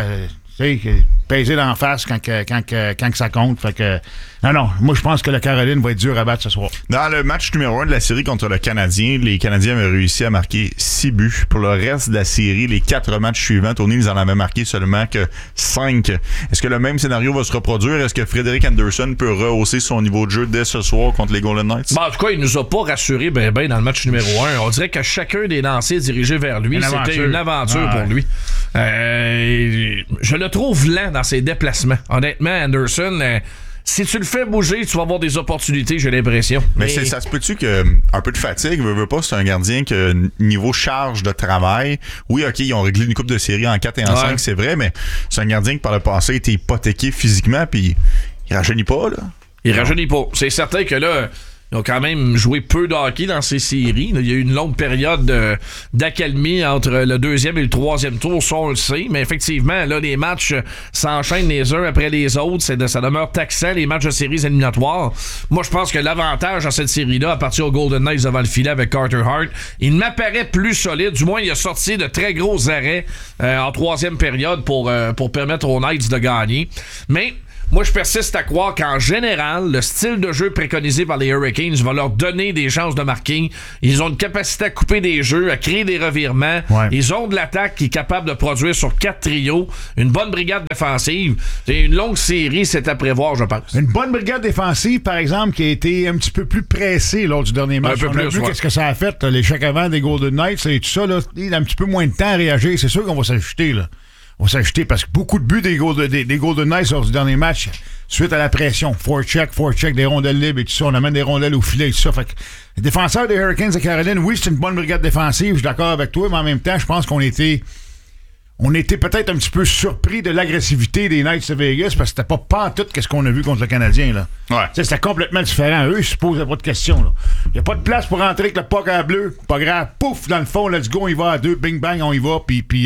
W: peser d'en face quand ça compte. Fait que, non, moi je pense que la Caroline va être dure à battre ce soir.
F: Dans le match numéro 1 de la série contre le Canadien, les Canadiens avaient réussi à marquer 6 buts. Pour le reste de la série, les 4 matchs suivants, Tony, ils en avaient marqué seulement que 5. Est-ce que le même scénario va se reproduire? Est-ce que Frédéric Anderson peut rehausser son niveau de jeu dès ce soir contre les Golden Knights?
G: En tout cas, il nous a pas rassuré ben dans le match numéro 1. On dirait que chacun des lancers dirigés vers lui, c'était une aventure pour lui. Je le trouve lent dans ses déplacements. Honnêtement, Anderson, si tu le fais bouger, tu vas avoir des opportunités, j'ai l'impression.
F: Mais ça se peut-tu que un peu de fatigue, veut pas, c'est un gardien que niveau charge de travail, oui, OK, ils ont réglé une coupe de série en 4 et en 5, c'est vrai, mais c'est un gardien qui par le passé était hypothéqué physiquement, puis il rajeunit pas, là.
G: Il rajeunit pas. C'est certain que là, ils ont quand même joué peu de hockey dans ces séries. Il y a eu une longue période d'accalmie entre le 2e et le 3e tour, ça on le sait. Mais effectivement, là, les matchs s'enchaînent les uns après les autres. Ça demeure taxant, les matchs de séries éliminatoires. Moi, je pense que l'avantage dans cette série-là, à partir au Golden Knights devant le filet avec Carter Hart, il m'apparaît plus solide. Du moins, il a sorti de très gros arrêts en 3e période pour permettre aux Knights de gagner. Mais moi, je persiste à croire qu'en général, le style de jeu préconisé par les Hurricanes va leur donner des chances de marquer. Ils ont une capacité à couper des jeux, à créer des revirements. Ouais. Ils ont de l'attaque qui est capable de produire sur 4 trios. Une bonne brigade défensive. C'est une longue série, c'est à prévoir, je pense.
W: Une bonne brigade défensive, par exemple, qui a été un petit peu plus pressée lors du dernier match. On a vu qu'est-ce que ça a fait, l'échec avant des Golden Knights et tout ça. Là, il a un petit peu moins de temps à réagir. C'est sûr qu'on va s'ajouter, là. On va s'ajouter parce que beaucoup de buts des Golden Knights lors du dernier match, suite à la pression. Forecheck, des rondelles libres et tout ça. On amène des rondelles au filet et tout ça. Fait que les défenseurs des Hurricanes de Caroline, oui, c'est une bonne brigade défensive, je suis d'accord avec toi, mais en même temps, je pense qu'on était peut-être un petit peu surpris de l'agressivité des Knights de Vegas parce que c'était pas pantoute qu'est-ce qu'on a vu contre le Canadien, là. Ouais. C'était complètement différent. Eux, ils se posaient pas de questions, là. Il n'y a pas de place pour rentrer avec le puck à bleu. Pas grave. Pouf, dans le fond, let's go, on y va à 2. Bing, bang, on y va. Puis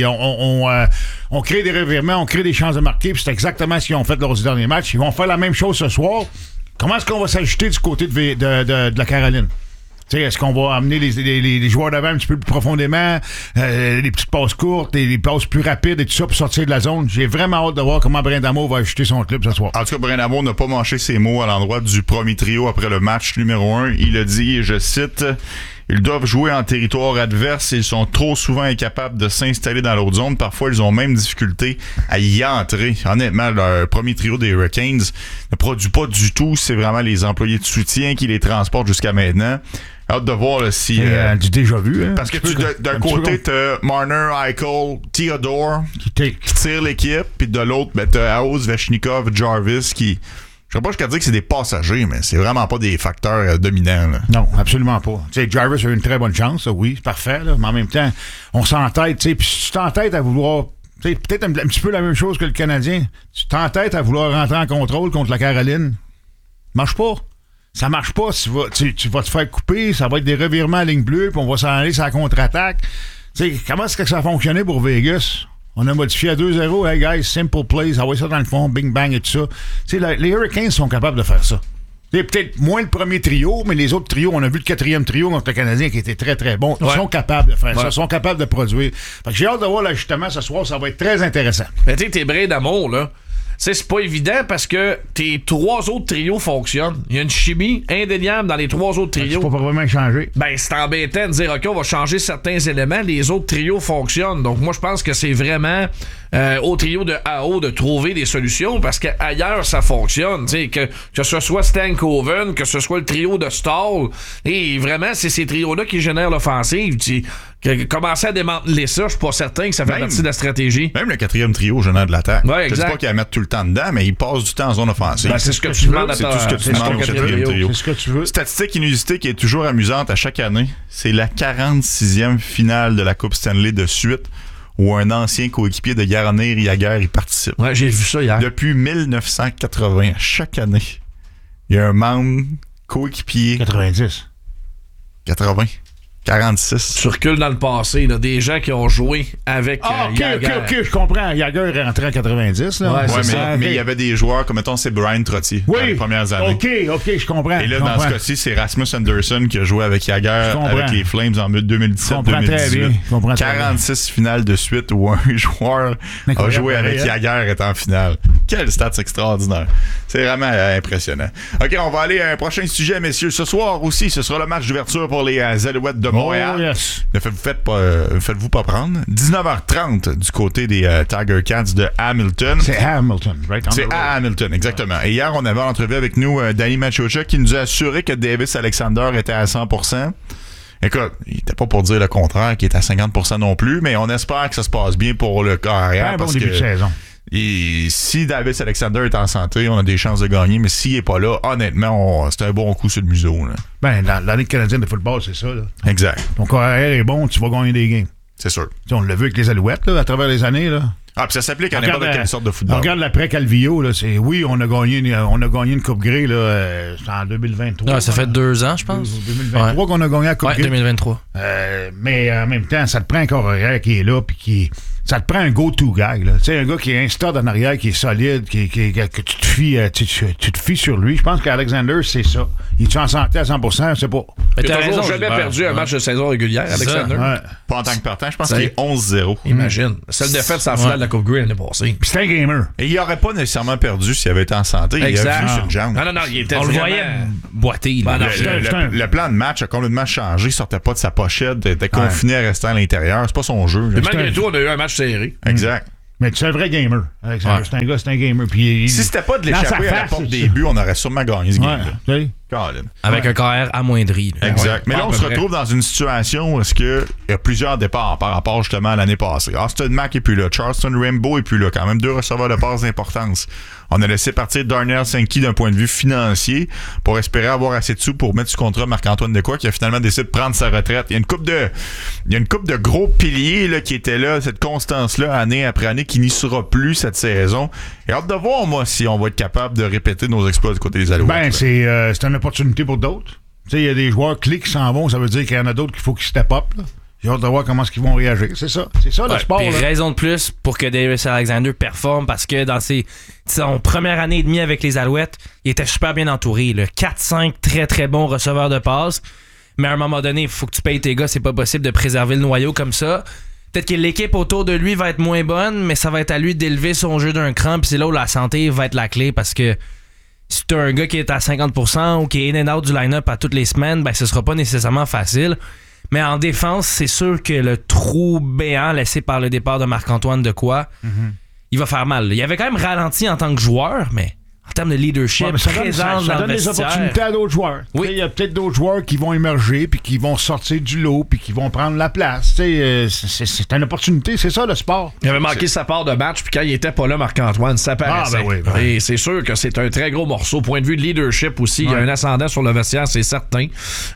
W: on crée des revirements, on crée des chances de marquer. Puis c'est exactement ce qu'ils ont fait lors du dernier match. Ils vont faire la même chose ce soir. Comment est-ce qu'on va s'ajouter du côté de la Caroline? T'sais, est-ce qu'on va amener les joueurs d'avant un petit peu plus profondément, les petites passes courtes, les passes plus rapides et tout ça pour sortir de la zone? J'ai vraiment hâte de voir comment Brind'Amour va ajouter son club ce soir.
F: En tout cas, Brind'Amour n'a pas mâché ses mots à l'endroit du premier trio après le match numéro 1. Il a dit, et je cite, « Ils doivent jouer en territoire adverse et ils sont trop souvent incapables de s'installer dans l'autre zone. Parfois, ils ont même difficulté à y entrer. » Honnêtement, le premier trio des Hurricanes ne produit pas du tout. C'est vraiment les employés de soutien qui les transportent jusqu'à maintenant. Hâte de voir là, si...
W: du déjà vu. Hein,
F: parce que d'un côté, t'as Marner, Eichel, Theodore qui tire l'équipe, puis de l'autre, t'as House, Vechnikov, Jarvis qui... Je ne sais pas jusqu'à dire que c'est des passagers, mais c'est vraiment pas des facteurs dominants. Là.
W: Non, absolument pas. T'sais, Jarvis a eu une très bonne chance, oui, c'est parfait, là, mais en même temps, on s'entête, puis si tu t'entêtes à vouloir... peut-être un petit peu la même chose que le Canadien, tu t'entêtes à vouloir rentrer en contrôle contre la Caroline, marche pas. Ça marche pas, tu vas te faire couper, ça va être des revirements à ligne bleue, puis on va s'en aller sur la contre-attaque. T'sais, comment est-ce que ça a fonctionné pour Vegas? On a modifié à 2-0, hey guys, simple plays, envoie ça dans le fond, bing bang et tout ça. T'sais, les Hurricanes sont capables de faire ça. T'sais, peut-être moins le premier trio, mais les autres trios, on a vu le 4e trio contre le Canadien qui était très très bon. Ils sont capables de faire ça, ils sont capables de produire. Fait que j'ai hâte de voir l'ajustement ce soir, ça va être très intéressant.
G: Mais tu sais, tes Brind'Amour, là, c'est pas évident parce que tes 3 autres trios fonctionnent. Il y a une chimie indéniable dans les 3 autres trios.
W: C'est pas vraiment changer.
G: Ben, c'est embêtant de dire, OK, on va changer certains éléments. Les autres trios fonctionnent. Donc, moi, je pense que c'est vraiment au trio de AO de trouver des solutions parce qu'ailleurs, ça fonctionne. Que ce soit Stankoven, que ce soit le trio de Stahl. Et vraiment, c'est ces trios-là qui génèrent l'offensive. Commencer à démanteler ça, je suis pas certain que ça fait partie de la stratégie.
F: Même le 4e trio, gênant de l'attaque.
G: Ouais,
F: je dis pas qu'il va mettre tout le temps dedans, mais il passe du temps en zone offensive.
G: C'est ce que tu demandes à
F: C'est tout ce que tu demandes au 4e trio.
W: C'est ce que tu veux.
F: Statistique inusitée qui est toujours amusante à chaque année, c'est la 46e finale de la Coupe Stanley de suite où un ancien coéquipier de Jaromír Jágr y participe.
G: Ouais, j'ai vu ça hier.
F: Depuis 1980, chaque année, il y a un membre coéquipier.
W: 90.
F: 80. 46.
G: Tu recules dans le passé, là, des gens qui ont joué avec Jágr.
W: OK, je comprends. Jágr est rentré en 90. Là.
F: Mais il y avait des joueurs, comme mettons, c'est Brian Trottier dans les premières années.
W: OK, je comprends.
F: Et là, dans ce cas-ci, c'est Rasmus Anderson qui a joué avec Jágr avec les Flames en 2017-2018. 46 finales de suite où un joueur a joué avec Jágr est en finale. Quel stats extraordinaire. C'est vraiment impressionnant. OK, on va aller à un prochain sujet, messieurs. Ce soir aussi, ce sera le match d'ouverture pour les Alouettes de Montréal.
W: Yes.
F: Ne faites-vous pas prendre. 19h30 du côté des Tiger Cats de Hamilton.
W: C'est Hamilton, right?
F: C'est à Hamilton, exactement. Et hier, on avait en entrevue avec nous Danny Machocha qui nous a assuré que Davis Alexander était à 100%. Écoute, il n'était pas pour dire le contraire, qu'il est à 50% non plus, mais on espère que ça se passe bien pour le carrière.
W: Un bon début de saison.
F: Et si Davis Alexander est en santé, on a des chances de gagner, mais s'il n'est pas là, honnêtement, c'est un bon coup sur le museau. Là.
W: Dans la Ligue canadienne de football, c'est ça. Là.
F: Exact.
W: Ton carrière est bon, tu vas gagner des games.
F: C'est sûr.
W: T'sais, on l'a vu avec les Alouettes là, à travers les années. Là.
F: Ah, puis ça s'applique à n'importe quelle sorte de football.
W: On regarde l'après-Calvillo. Là, on a gagné une Coupe Grey là, en 2023.
I: Non, ça fait 2 ans, je pense.
W: 2023 qu'on a gagné la Coupe Grey. 2023. Mais en même temps, ça te prend un carrière qui est là puis ça te prend un go-to guy. Tu sais, un gars qui est un stud en arrière, qui est solide, que tu te fies sur lui. Je pense qu'Alexander, c'est ça. Il est en santé à 100%, je sais pas.
G: Mais t'as raison, jamais perdu un match de saison régulière, Alexander.
F: Pas en tant que partant, je pense qu'il est 11-0.
G: Imagine. Celle défaite, c'est la finale de la Coupe Grey l'année passée.
W: Puis c'est un gamer.
F: Et il n'aurait pas nécessairement perdu s'il avait été en santé.
G: Exact.
F: Il a vu sur une jambe.
G: Non, il était
I: on le voyait boiter.
F: Le plan de match a complètement changé. Il sortait pas de sa pochette. Il était confiné à rester à l'intérieur. C'est pas son jeu.
G: Mais malgré tout, on a eu un match serré.
F: Exact.
W: Mais tu es un vrai gamer, Alexander. Ouais. C'est un gamer. Puis
F: si c'était pas de l'échapper à la porte des buts, on aurait sûrement gagné ce game-là.
I: Avec un carrière amoindri.
F: Là. Exact. Mais là, on se retrouve dans une situation où il y a plusieurs départs par rapport justement à l'année passée. Austin Mack est plus là. Charleston Rainbow est plus là. Quand même 2 receveurs de passe d'importance. On a laissé partir Darnell Sankey d'un point de vue financier pour espérer avoir assez de sous pour mettre sous contrat Marc-Antoine Dequoy qui a finalement décidé de prendre sa retraite. Il y a une couple de gros piliers là, qui étaient là, cette constance-là, année après année, qui n'y sera plus cette saison. Et hâte de voir, moi, si on va être capable de répéter nos exploits du côté des Alouettes.
W: C'est une opportunité pour d'autres. Tu sais, il y a des joueurs clés qui s'en vont, ça veut dire qu'il y en a d'autres qu'il faut qu'ils step up. Là. J'ai hâte de voir comment ils vont réagir. C'est ça le sport.
I: Puis raison de plus pour que Davis Alexander performe parce que dans son première année et demie avec les Alouettes, il était super bien entouré. 4-5 très très bons receveurs de passe. Mais à un moment donné, il faut que tu payes tes gars. C'est pas possible de préserver le noyau comme ça. Peut-être que l'équipe autour de lui va être moins bonne, mais ça va être à lui d'élever son jeu d'un cran. Puis c'est là où la santé va être la clé parce que si tu as un gars qui est à 50% ou qui est in and out du line-up à toutes les semaines, ben ce sera pas nécessairement facile. Mais en défense, c'est sûr que le trou béant laissé par le départ de Marc-Antoine Dequoy, il va faire mal. Il avait quand même ralenti en tant que joueur, mais en termes de leadership, présence
W: ça donne des opportunités à d'autres joueurs. Oui. Il y a peut-être d'autres joueurs qui vont émerger, puis qui vont sortir du lot, puis qui vont prendre la place. C'est une opportunité, c'est ça le sport.
G: Il avait manqué sa part de match, puis quand il était pas là, Marc-Antoine, ça paraissait. Et c'est sûr que c'est un très gros morceau. Point de vue de leadership aussi, il y a un ascendant sur le vestiaire, c'est certain.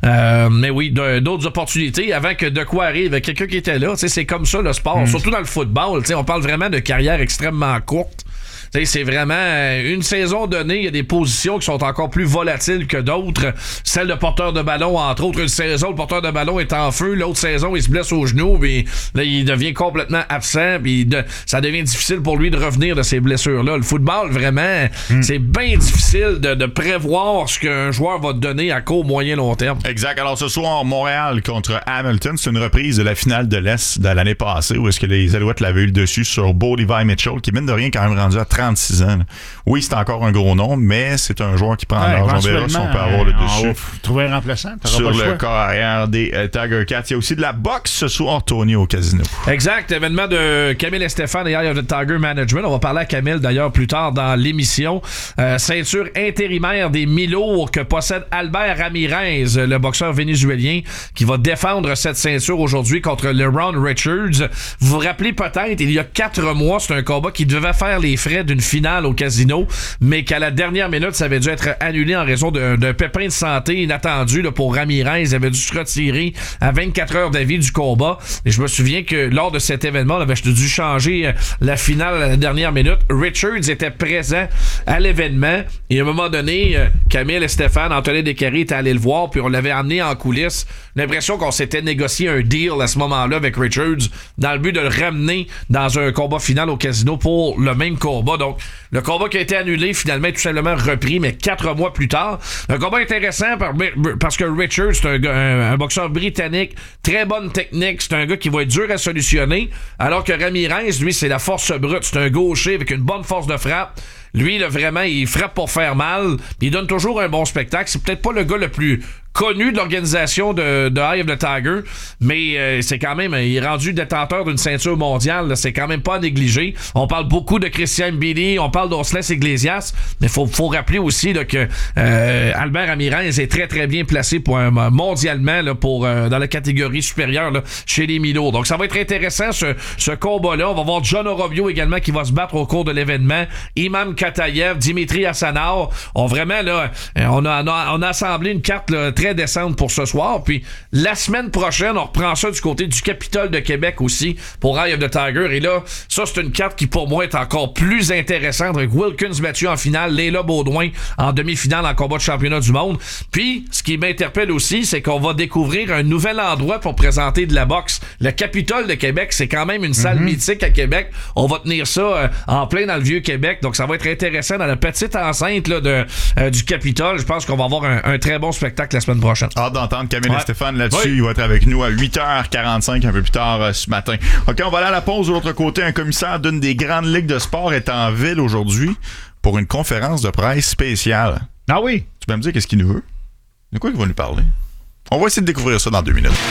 G: Mais oui, d'autres opportunités. Avant que Dequoy arrive, quelqu'un qui était là, c'est comme ça le sport. Surtout dans le football, on parle vraiment de carrière extrêmement courte. T'sais, c'est vraiment une saison donnée, il y a des positions qui sont encore plus volatiles que d'autres. Celle de porteur de ballon, entre autres, une saison, le porteur de ballon est en feu, l'autre saison, il se blesse au genou, puis là, il devient complètement absent, puis ça devient difficile pour lui de revenir de ces blessures-là. Le football, vraiment, c'est bien difficile de prévoir ce qu'un joueur va te donner à court, moyen, long terme.
F: Exact. Alors, ce soir, Montréal contre Hamilton, c'est une reprise de la finale de l'Est de l'année passée, où est-ce que les Alouettes l'avaient eu le dessus sur Beau Levi Mitchell, qui mine de rien quand même rendu à 36 ans. Là. Oui, c'est encore un gros nom, mais c'est un joueur qui prend l'âge. On verra si on peut avoir le dessus.
W: Trouver un remplaçant.
F: Sur le corps arrière des Tiger Cats. Il y a aussi de la boxe ce soir, Tony, au casino.
G: Exact. Événement de Camille Estefan et Eye of the Tiger Management. On va parler à Camille d'ailleurs plus tard dans l'émission. Ceinture intérimaire des mi-lourds que possède Albert Ramirez, le boxeur vénézuélien, qui va défendre cette ceinture aujourd'hui contre LeRon Richards. Vous vous rappelez peut-être, il y a 4 mois, c'est un combat qui devait faire les frais d'une finale au casino, mais qu'à la dernière minute, ça avait dû être annulé en raison d'un pépin de santé inattendu là, pour Ramirez. Il avait dû se retirer à 24 heures d'avis du combat. Et je me souviens que lors de cet événement, on avait dû changer la finale à la dernière minute. Richards était présent à l'événement et à un moment donné, Camille et Stéphane, Anthony Descaries était allé le voir, puis on l'avait amené en coulisses. L'impression qu'on s'était négocié un deal à ce moment-là avec Richards dans le but de le ramener dans un combat final au casino pour le même combat. Donc, le combat qui a été annulé, finalement, est tout simplement repris, mais 4 mois plus tard. Un combat intéressant parce que Richards, c'est un boxeur britannique, très bonne technique, c'est un gars qui va être dur à solutionner, alors que Ramirez, lui, c'est la force brute, c'est un gaucher avec une bonne force de frappe. Lui, là, vraiment, il frappe pour faire mal. Il donne toujours un bon spectacle. C'est peut-être pas le gars le plus connu de l'organisation de Eye of the Tiger, mais c'est quand même, il est rendu détenteur d'une ceinture mondiale, là, c'est quand même pas à négliger. On parle beaucoup de Christian Mbili, on parle d'Osles Iglesias, mais faut rappeler aussi là, que Albert Ramirez est très très bien placé pour mondialement là, pour dans la catégorie supérieure là, chez les mi-lourds. Donc ça va être intéressant ce combat-là. On va voir John Orobio également qui va se battre au cours de l'événement. Imam Katayev, Dimitri Hassanov. On vraiment là, on a assemblé une carte là, très décente pour ce soir. Puis la semaine prochaine, on reprend ça du côté du Capitole de Québec aussi pour Eye of the Tiger. Et là, ça, c'est une carte qui, pour moi, est encore plus intéressante avec Wilkins battu en finale, Léla Baudouin en demi-finale en combat de championnat du monde. Puis, ce qui m'interpelle aussi, c'est qu'on va découvrir un nouvel endroit pour présenter de la boxe. Le Capitole de Québec, c'est quand même une salle mythique à Québec. On va tenir ça en plein dans le Vieux-Québec. Donc, ça va être intéressant dans la petite enceinte là, du Capitole. Je pense qu'on va avoir un très bon spectacle la semaine prochaine.
F: Hâte d'entendre Camille et Stéphane là-dessus. Il va être avec nous à 8h45 un peu plus tard ce matin. OK, on va aller à la pause. De l'autre côté, un commissaire d'une des grandes ligues de sport est en ville aujourd'hui pour une conférence de presse spéciale.
W: Ah oui?
F: Tu peux me dire qu'est-ce qu'il nous veut? De quoi il va nous parler? On va essayer de découvrir ça dans 2 minutes.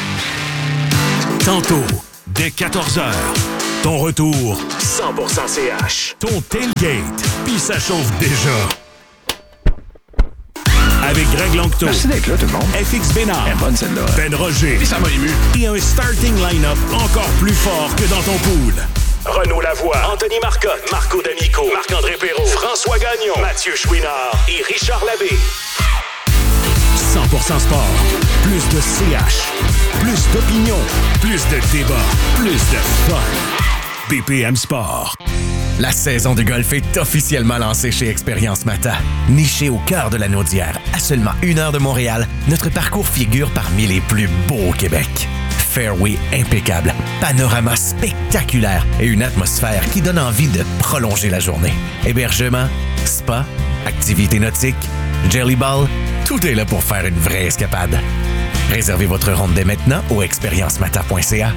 A: Tantôt, dès 14h, ton retour 100% CH. Ton tailgate, puis ça chauffe déjà. Avec Greg Longto.
C: Merci d'être là, tout le monde.
A: FX Bénard.
C: Elle est bonne, celle-là.
A: Ben Roger.
C: Puis ça m'a ému.
A: Et un starting line-up encore plus fort que dans ton pool. Renaud Lavoie, Anthony Marcotte, Marco D'Amico, Marc-André Perrault, François Gagnon, Mathieu Chouinard et Richard Labbé. 100% sport. Plus de CH. Plus d'opinion. Plus de débat. Plus de fun. BPM Sport.
M: La saison de golf est officiellement lancée chez Expérience Mata. Niché au cœur de la Naudière, à seulement 1 heure de Montréal, notre parcours figure parmi les plus beaux au Québec. Fairway impeccable, panorama spectaculaire et une atmosphère qui donne envie de prolonger la journée. Hébergement, spa, activités nautiques, jelly ball, tout est là pour faire une vraie escapade. Réservez votre ronde dès maintenant au expériencemata.ca.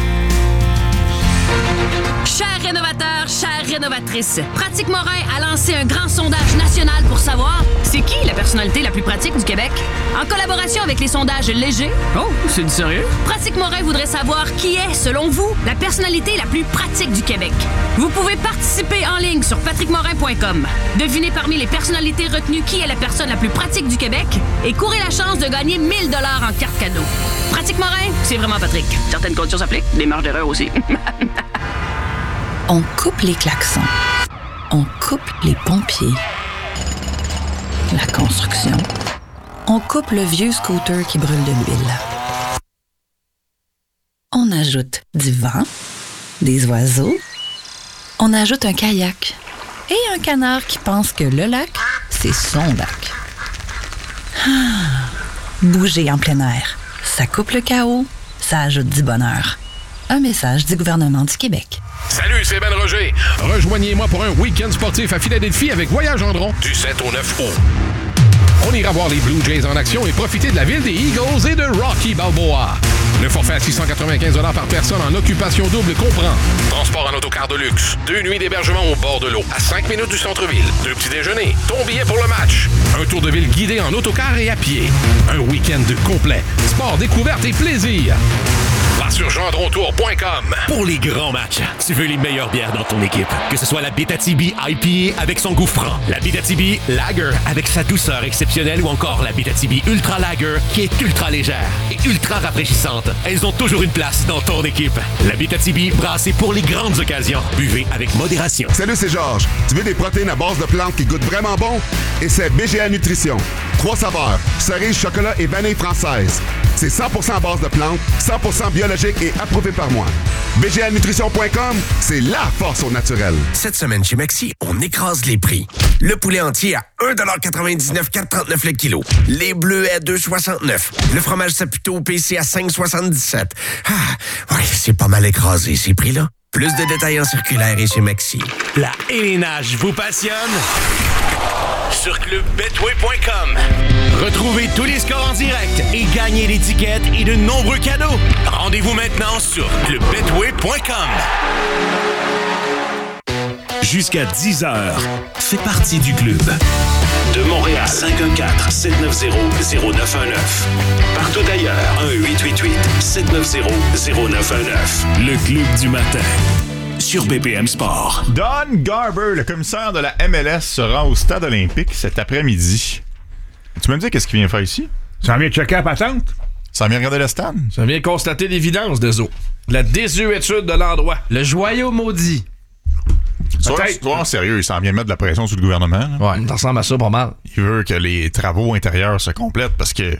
U: Chers rénovateurs, chères rénovatrices, Pratique Morin a lancé un grand sondage national pour savoir c'est qui la personnalité la plus pratique du Québec. En collaboration avec les sondages légers.
I: Oh, c'est du sérieux?
U: Pratique Morin voudrait savoir qui est, selon vous, la personnalité la plus pratique du Québec. Vous pouvez participer en ligne sur patrickmorin.com. Devinez parmi les personnalités retenues qui est la personne la plus pratique du Québec et courez la chance de gagner 1 000 $ en carte cadeau. Pratique Morin, c'est vraiment Patrick. Certaines conditions s'appliquent, des marges d'erreur aussi.
B: On coupe les klaxons. On coupe les pompiers. La construction. On coupe le vieux scooter qui brûle de l'huile. On ajoute du vent, des oiseaux. On ajoute un kayak et un canard qui pense que le lac, c'est son lac. Bouger en plein air. Ça coupe le chaos, ça ajoute du bonheur. Un message du gouvernement du Québec.
J: Salut, c'est Ben Roger. Rejoignez-moi pour un week-end sportif à Philadelphie avec Voyage Andron du 7 au 9 août. On ira voir les Blue Jays en action et profiter de la ville des Eagles et de Rocky Balboa. Le forfait à 695 $ par personne en occupation double comprend transport en autocar de luxe, 2 nuits d'hébergement au bord de l'eau, à 5 minutes du centre-ville, 2 petits déjeuners, ton billet pour le match, un tour de ville guidé en autocar et à pied, un week-end complet, sport, découverte et plaisir. Va sur gendrontour.com.
K: Pour les grands matchs, tu veux les meilleures bières dans ton équipe. Que ce soit la Abitibi IPA avec son goût franc, la Abitibi Lager avec sa douceur exceptionnelle ou encore la Abitibi Ultra Lager qui est ultra légère et ultra rafraîchissante. Elles ont toujours une place dans ton équipe. La Abitibi brassée pour les grandes occasions. Buvez avec modération.
C: Salut, c'est Georges. Tu veux des protéines à base de plantes qui goûtent vraiment bon? Et c'est BGA Nutrition. 3 saveurs, cerise, chocolat et vanille française. C'est 100% à base de plantes, 100% biologique et approuvé par moi. BGAnutrition.com, c'est la force au naturel.
D: Cette semaine chez Maxi, on écrase les prix. Le poulet entier à 1,99 $, 4,39 le kilo. Les bleus à 2,69. Le fromage Saputo PC à 5,77. Ah, ouais, c'est pas mal écrasé ces prix-là. Plus de détails en circulaire et chez Maxi.
K: La hélénage vous passionne? Sur clubbetway.com. Retrouvez tous les scores en direct et gagnez des tickets et de nombreux cadeaux. Rendez-vous maintenant sur clubbetway.com.
A: Jusqu'à 10h, fais partie du club. De Montréal, 514-790-0919. Partout ailleurs, 1-888-790-0919. Le club du matin. Sur BPM Sport.
F: Don Garber, le commissaire de la MLS, se rend au stade olympique cet après-midi. Tu me dis qu'est-ce qu'il vient faire ici?
W: Ça vient checker la patente?
F: Ça vient regarder le stade?
G: Ça vient constater l'évidence des eaux. La désuétude de l'endroit.
I: Le joyau maudit.
F: Sois en sérieux, il s'en vient mettre de la pression sur le gouvernement. Là.
G: Ouais, ça ressemble à ça pas mal.
F: Il veut que les travaux intérieurs se complètent parce que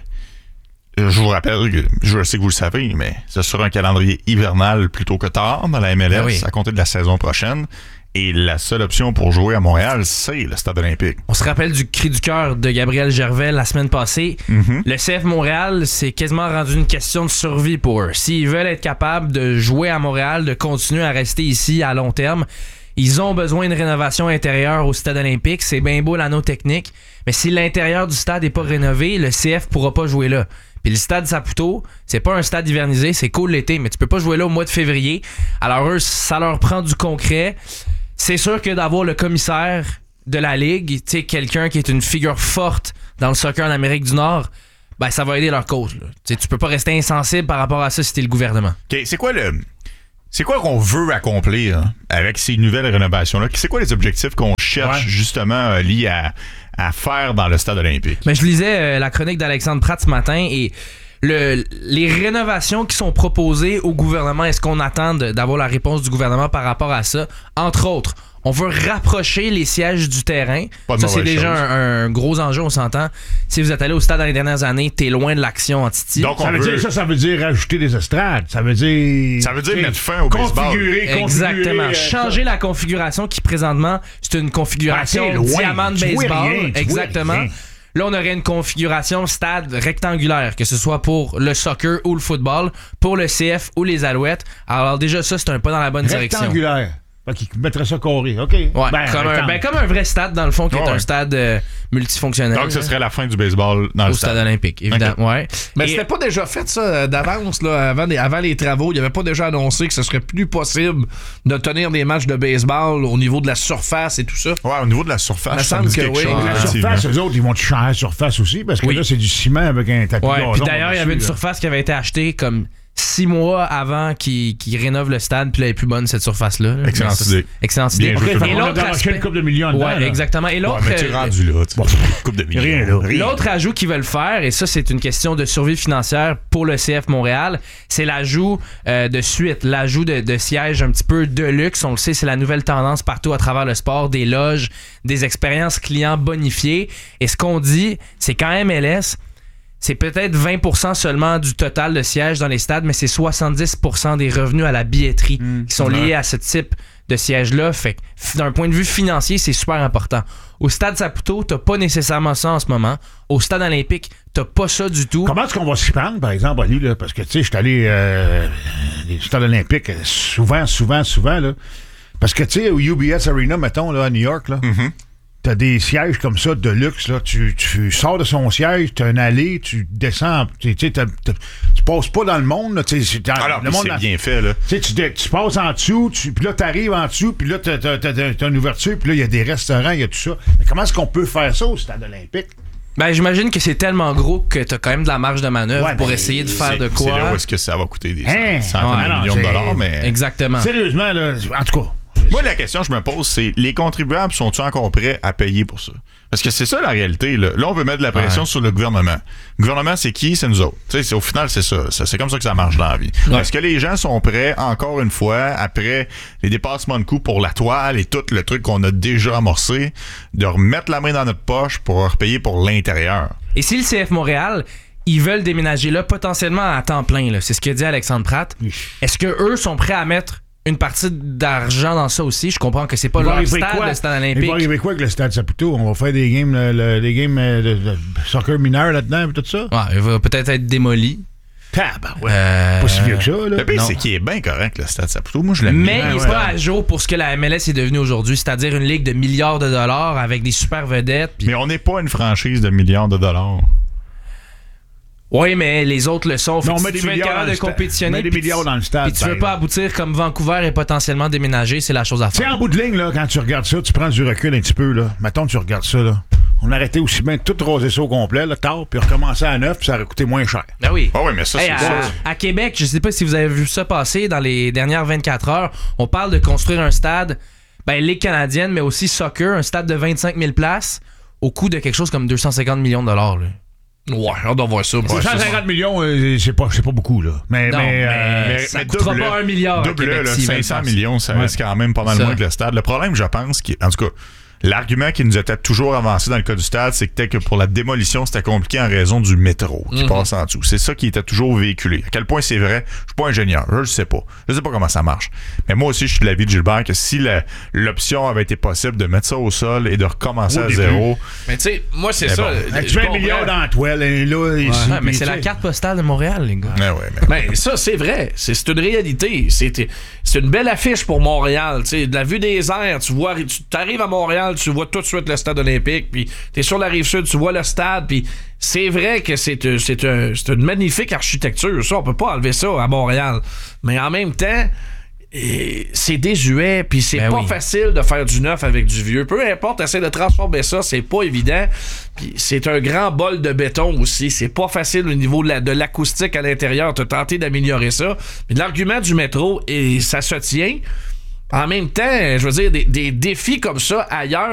F: je vous rappelle, je sais que vous le savez, mais ce sera un calendrier hivernal plutôt que tard dans la MLS à compter de la saison prochaine. Et la seule option pour jouer à Montréal, c'est le stade olympique.
I: On se rappelle du cri du cœur de Gabriel Gervais la semaine passée. Le CF Montréal, c'est quasiment rendu une question de survie pour eux. S'ils veulent être capables de jouer à Montréal, de continuer à rester ici à long terme, ils ont besoin d'une rénovation intérieure au stade olympique. C'est bien beau l'anneau technique, mais si l'intérieur du stade n'est pas rénové, le CF pourra pas jouer là. Puis le stade Saputo, c'est pas un stade hivernisé, c'est cool l'été, mais tu peux pas jouer là au mois de février. Alors eux, ça leur prend du concret. C'est sûr que d'avoir le commissaire de la Ligue, tu sais, quelqu'un qui est une figure forte dans le soccer en Amérique du Nord, ben ça va aider leur cause. Tu peux pas rester insensible par rapport à ça si t'es le gouvernement.
F: OK, c'est quoi qu'on veut accomplir avec ces nouvelles rénovations-là? C'est quoi les objectifs qu'on cherche justement liés à faire dans le stade olympique?
I: Mais je lisais la chronique d'Alexandre Pratt ce matin et les rénovations qui sont proposées au gouvernement, est-ce qu'on attend d'avoir la réponse du gouvernement par rapport à ça? Entre autres, on veut rapprocher les sièges du terrain. Ça, c'est déjà un gros enjeu, on s'entend. Si vous êtes allé au stade dans les dernières années, t'es loin de l'action en Titi.
W: Donc, ça veut dire rajouter des estrades. Ça veut dire
F: mettre fin au baseball.
I: Exactement. Changer la configuration qui, présentement, c'est une configuration diamant de baseball. Exactement. Là, on aurait une configuration stade rectangulaire, que ce soit pour le soccer ou le football, pour le CF ou les Alouettes. Alors déjà, ça, c'est un pas dans la bonne direction.
W: Rectangulaire. Fait qu'ils mettraient ça carré, OK.
I: Ouais, comme un vrai stade, dans le fond, qui est un stade multifonctionnel.
F: Donc, ce serait la fin du baseball dans le
I: stade olympique, évidemment. Ouais.
G: Mais c'était pas déjà fait, ça, d'avance, là, avant les travaux. Il n'y avait pas déjà annoncé que ce serait plus possible de tenir des matchs de baseball au niveau de la surface et tout ça.
F: Ouais, au niveau de la surface,
G: ça me semble que oui.
W: La surface, eux autres, ils vont changer la surface aussi, parce que là, c'est du ciment avec un tapis de gazon.
I: Puis d'ailleurs, il y avait une surface qui avait été achetée comme 6 mois avant qu'ils rénovent le stade, puis là, elle est plus bonne, cette surface-là.
F: Excellente idée.
I: Excellente idée.
W: Et l'autre aspect, une couple de millions dedans.
I: Ouais, exactement. Et l'autre,
F: mais tu es rendu là. Couple de millions.
I: L'autre ajout qu'ils veulent faire, et ça, c'est une question de survie financière pour le CF Montréal, c'est l'ajout de suite, l'ajout de sièges un petit peu de luxe. On le sait, c'est la nouvelle tendance partout à travers le sport, des loges, des expériences clients bonifiées. Et ce qu'on dit, c'est qu'en MLS, c'est peut-être 20% seulement du total de sièges dans les stades, mais c'est 70% des revenus à la billetterie qui sont liés à ce type de siège-là. Fait que d'un point de vue financier, c'est super important. Au stade Saputo, t'as pas nécessairement ça en ce moment. Au stade olympique, t'as pas ça du tout.
W: Comment est-ce qu'on va s'y prendre, par exemple, Ali, là? Parce que, tu sais, je suis allé au stade olympique souvent, là. Parce que, tu sais, au UBS Arena, mettons, là, à New York, là, t'as des sièges comme ça de luxe, là. Tu sors de son siège, t'as une allée, tu descends, tu passes pas dans le monde, là.
F: Alors, le monde c'est bien fait, là.
W: Tu passes en dessous, puis là, t'arrives en dessous, puis là, t'as une ouverture, puis là, il y a des restaurants, il y a tout ça. Mais comment est-ce qu'on peut faire ça au stade olympique?
I: Ben, j'imagine que c'est tellement gros que t'as quand même de la marge de manœuvre pour essayer de faire de quoi.
F: C'est là où est-ce que ça va coûter des
W: centaines
F: de millions de dollars, mais...
I: Exactement.
W: Sérieusement, là, en tout cas...
F: Moi, la question que je me pose, c'est les contribuables sont-ils encore prêts à payer pour ça? Parce que c'est ça la réalité. Là, on veut mettre de la pression sur le gouvernement. Le gouvernement, c'est qui? C'est nous autres. Au final, c'est ça. C'est comme ça que ça marche dans la vie. Ouais. Est-ce que les gens sont prêts, encore une fois, après les dépassements de coûts pour la toile et tout le truc qu'on a déjà amorcé, de remettre la main dans notre poche pour repayer pour l'intérieur?
I: Et si le CF Montréal, ils veulent déménager là potentiellement à temps plein, là, c'est ce que dit Alexandre Pratt, est-ce qu'eux sont prêts à mettre une partie d'argent dans ça aussi? Je comprends que c'est pas leur stade, le stade olympique.
W: Il va arriver quoi avec le stade Saputo? On va faire des games, des games de soccer mineur là-dedans et tout ça?
I: Ouais, il va peut-être être démoli.
W: Pas si vieux que ça, là.
F: Le pire, c'est qu'il est bien correct, le stade Saputo. Moi, je l'aime bien.
I: Mais il n'est pas à jour pour ce que la MLS est devenue aujourd'hui, c'est-à-dire une ligue de milliards de dollars avec des super vedettes.
F: Mais on n'est pas une franchise de milliards de dollars.
I: Oui, mais les autres le sont.
W: On met des milliards de compétitionner. On met des milliards dans le stade.
I: Puis tu veux pas aboutir comme Vancouver et potentiellement déménager, c'est la chose à faire.
W: C'est en bout de ligne, là, quand tu regardes ça, tu prends du recul un petit peu, là. Mettons, tu regardes ça, là. On arrêtait aussi bien de tout raser ça au complet, là, tard, puis recommencer à neuf, puis ça aurait coûté moins cher.
I: Ben oui.
F: Ah oui, mais ça, c'est ça.
I: À Québec, je sais pas si vous avez vu ça passer dans les dernières 24 heures, on parle de construire un stade, Ligue canadienne, mais aussi soccer, un stade de 25 000 places, au coût de quelque chose comme 250 millions de dollars, là.
G: Ouais, on doit voir ça.
W: 150 millions, c'est pas beaucoup, là. Mais
I: ça coûtera pas 1 milliard.
F: Double, là, 500 millions, ça reste quand même pas mal moins que le stade. Le problème, je pense, en tout cas, l'argument qui nous était toujours avancé dans le cas du stade, c'est que pour la démolition, c'était compliqué en raison du métro qui passe en dessous. C'est ça qui était toujours véhiculé. À quel point c'est vrai, je suis pas ingénieur, je le sais pas. Je sais pas comment ça marche. Mais moi aussi, je suis de l'avis de Gilbert que si l'option avait été possible de mettre ça au sol et de recommencer à zéro...
G: Mais tu sais, moi, c'est ça.
W: Tu mets 1 milliard dans la toile, là, ici.
I: Mais c'est la carte postale de Montréal, les gars.
G: Mais ça, c'est vrai. C'est une réalité. C'est une belle affiche pour Montréal. T'sais, de la vue des airs, tu arrives à Montréal, tu vois tout de suite le stade olympique, puis t'es sur la rive sud, tu vois le stade, puis c'est vrai que c'est une magnifique architecture, ça, on peut pas enlever ça à Montréal, mais en même temps, c'est désuet, puis c'est pas facile de faire du neuf avec du vieux, peu importe, essaie de transformer ça, c'est pas évident, puis c'est un grand bol de béton aussi, c'est pas facile au niveau de l'acoustique à l'intérieur, t'as tenté d'améliorer ça, mais l'argument du métro, et ça se tient. En même temps, je veux dire, des défis comme ça ailleurs,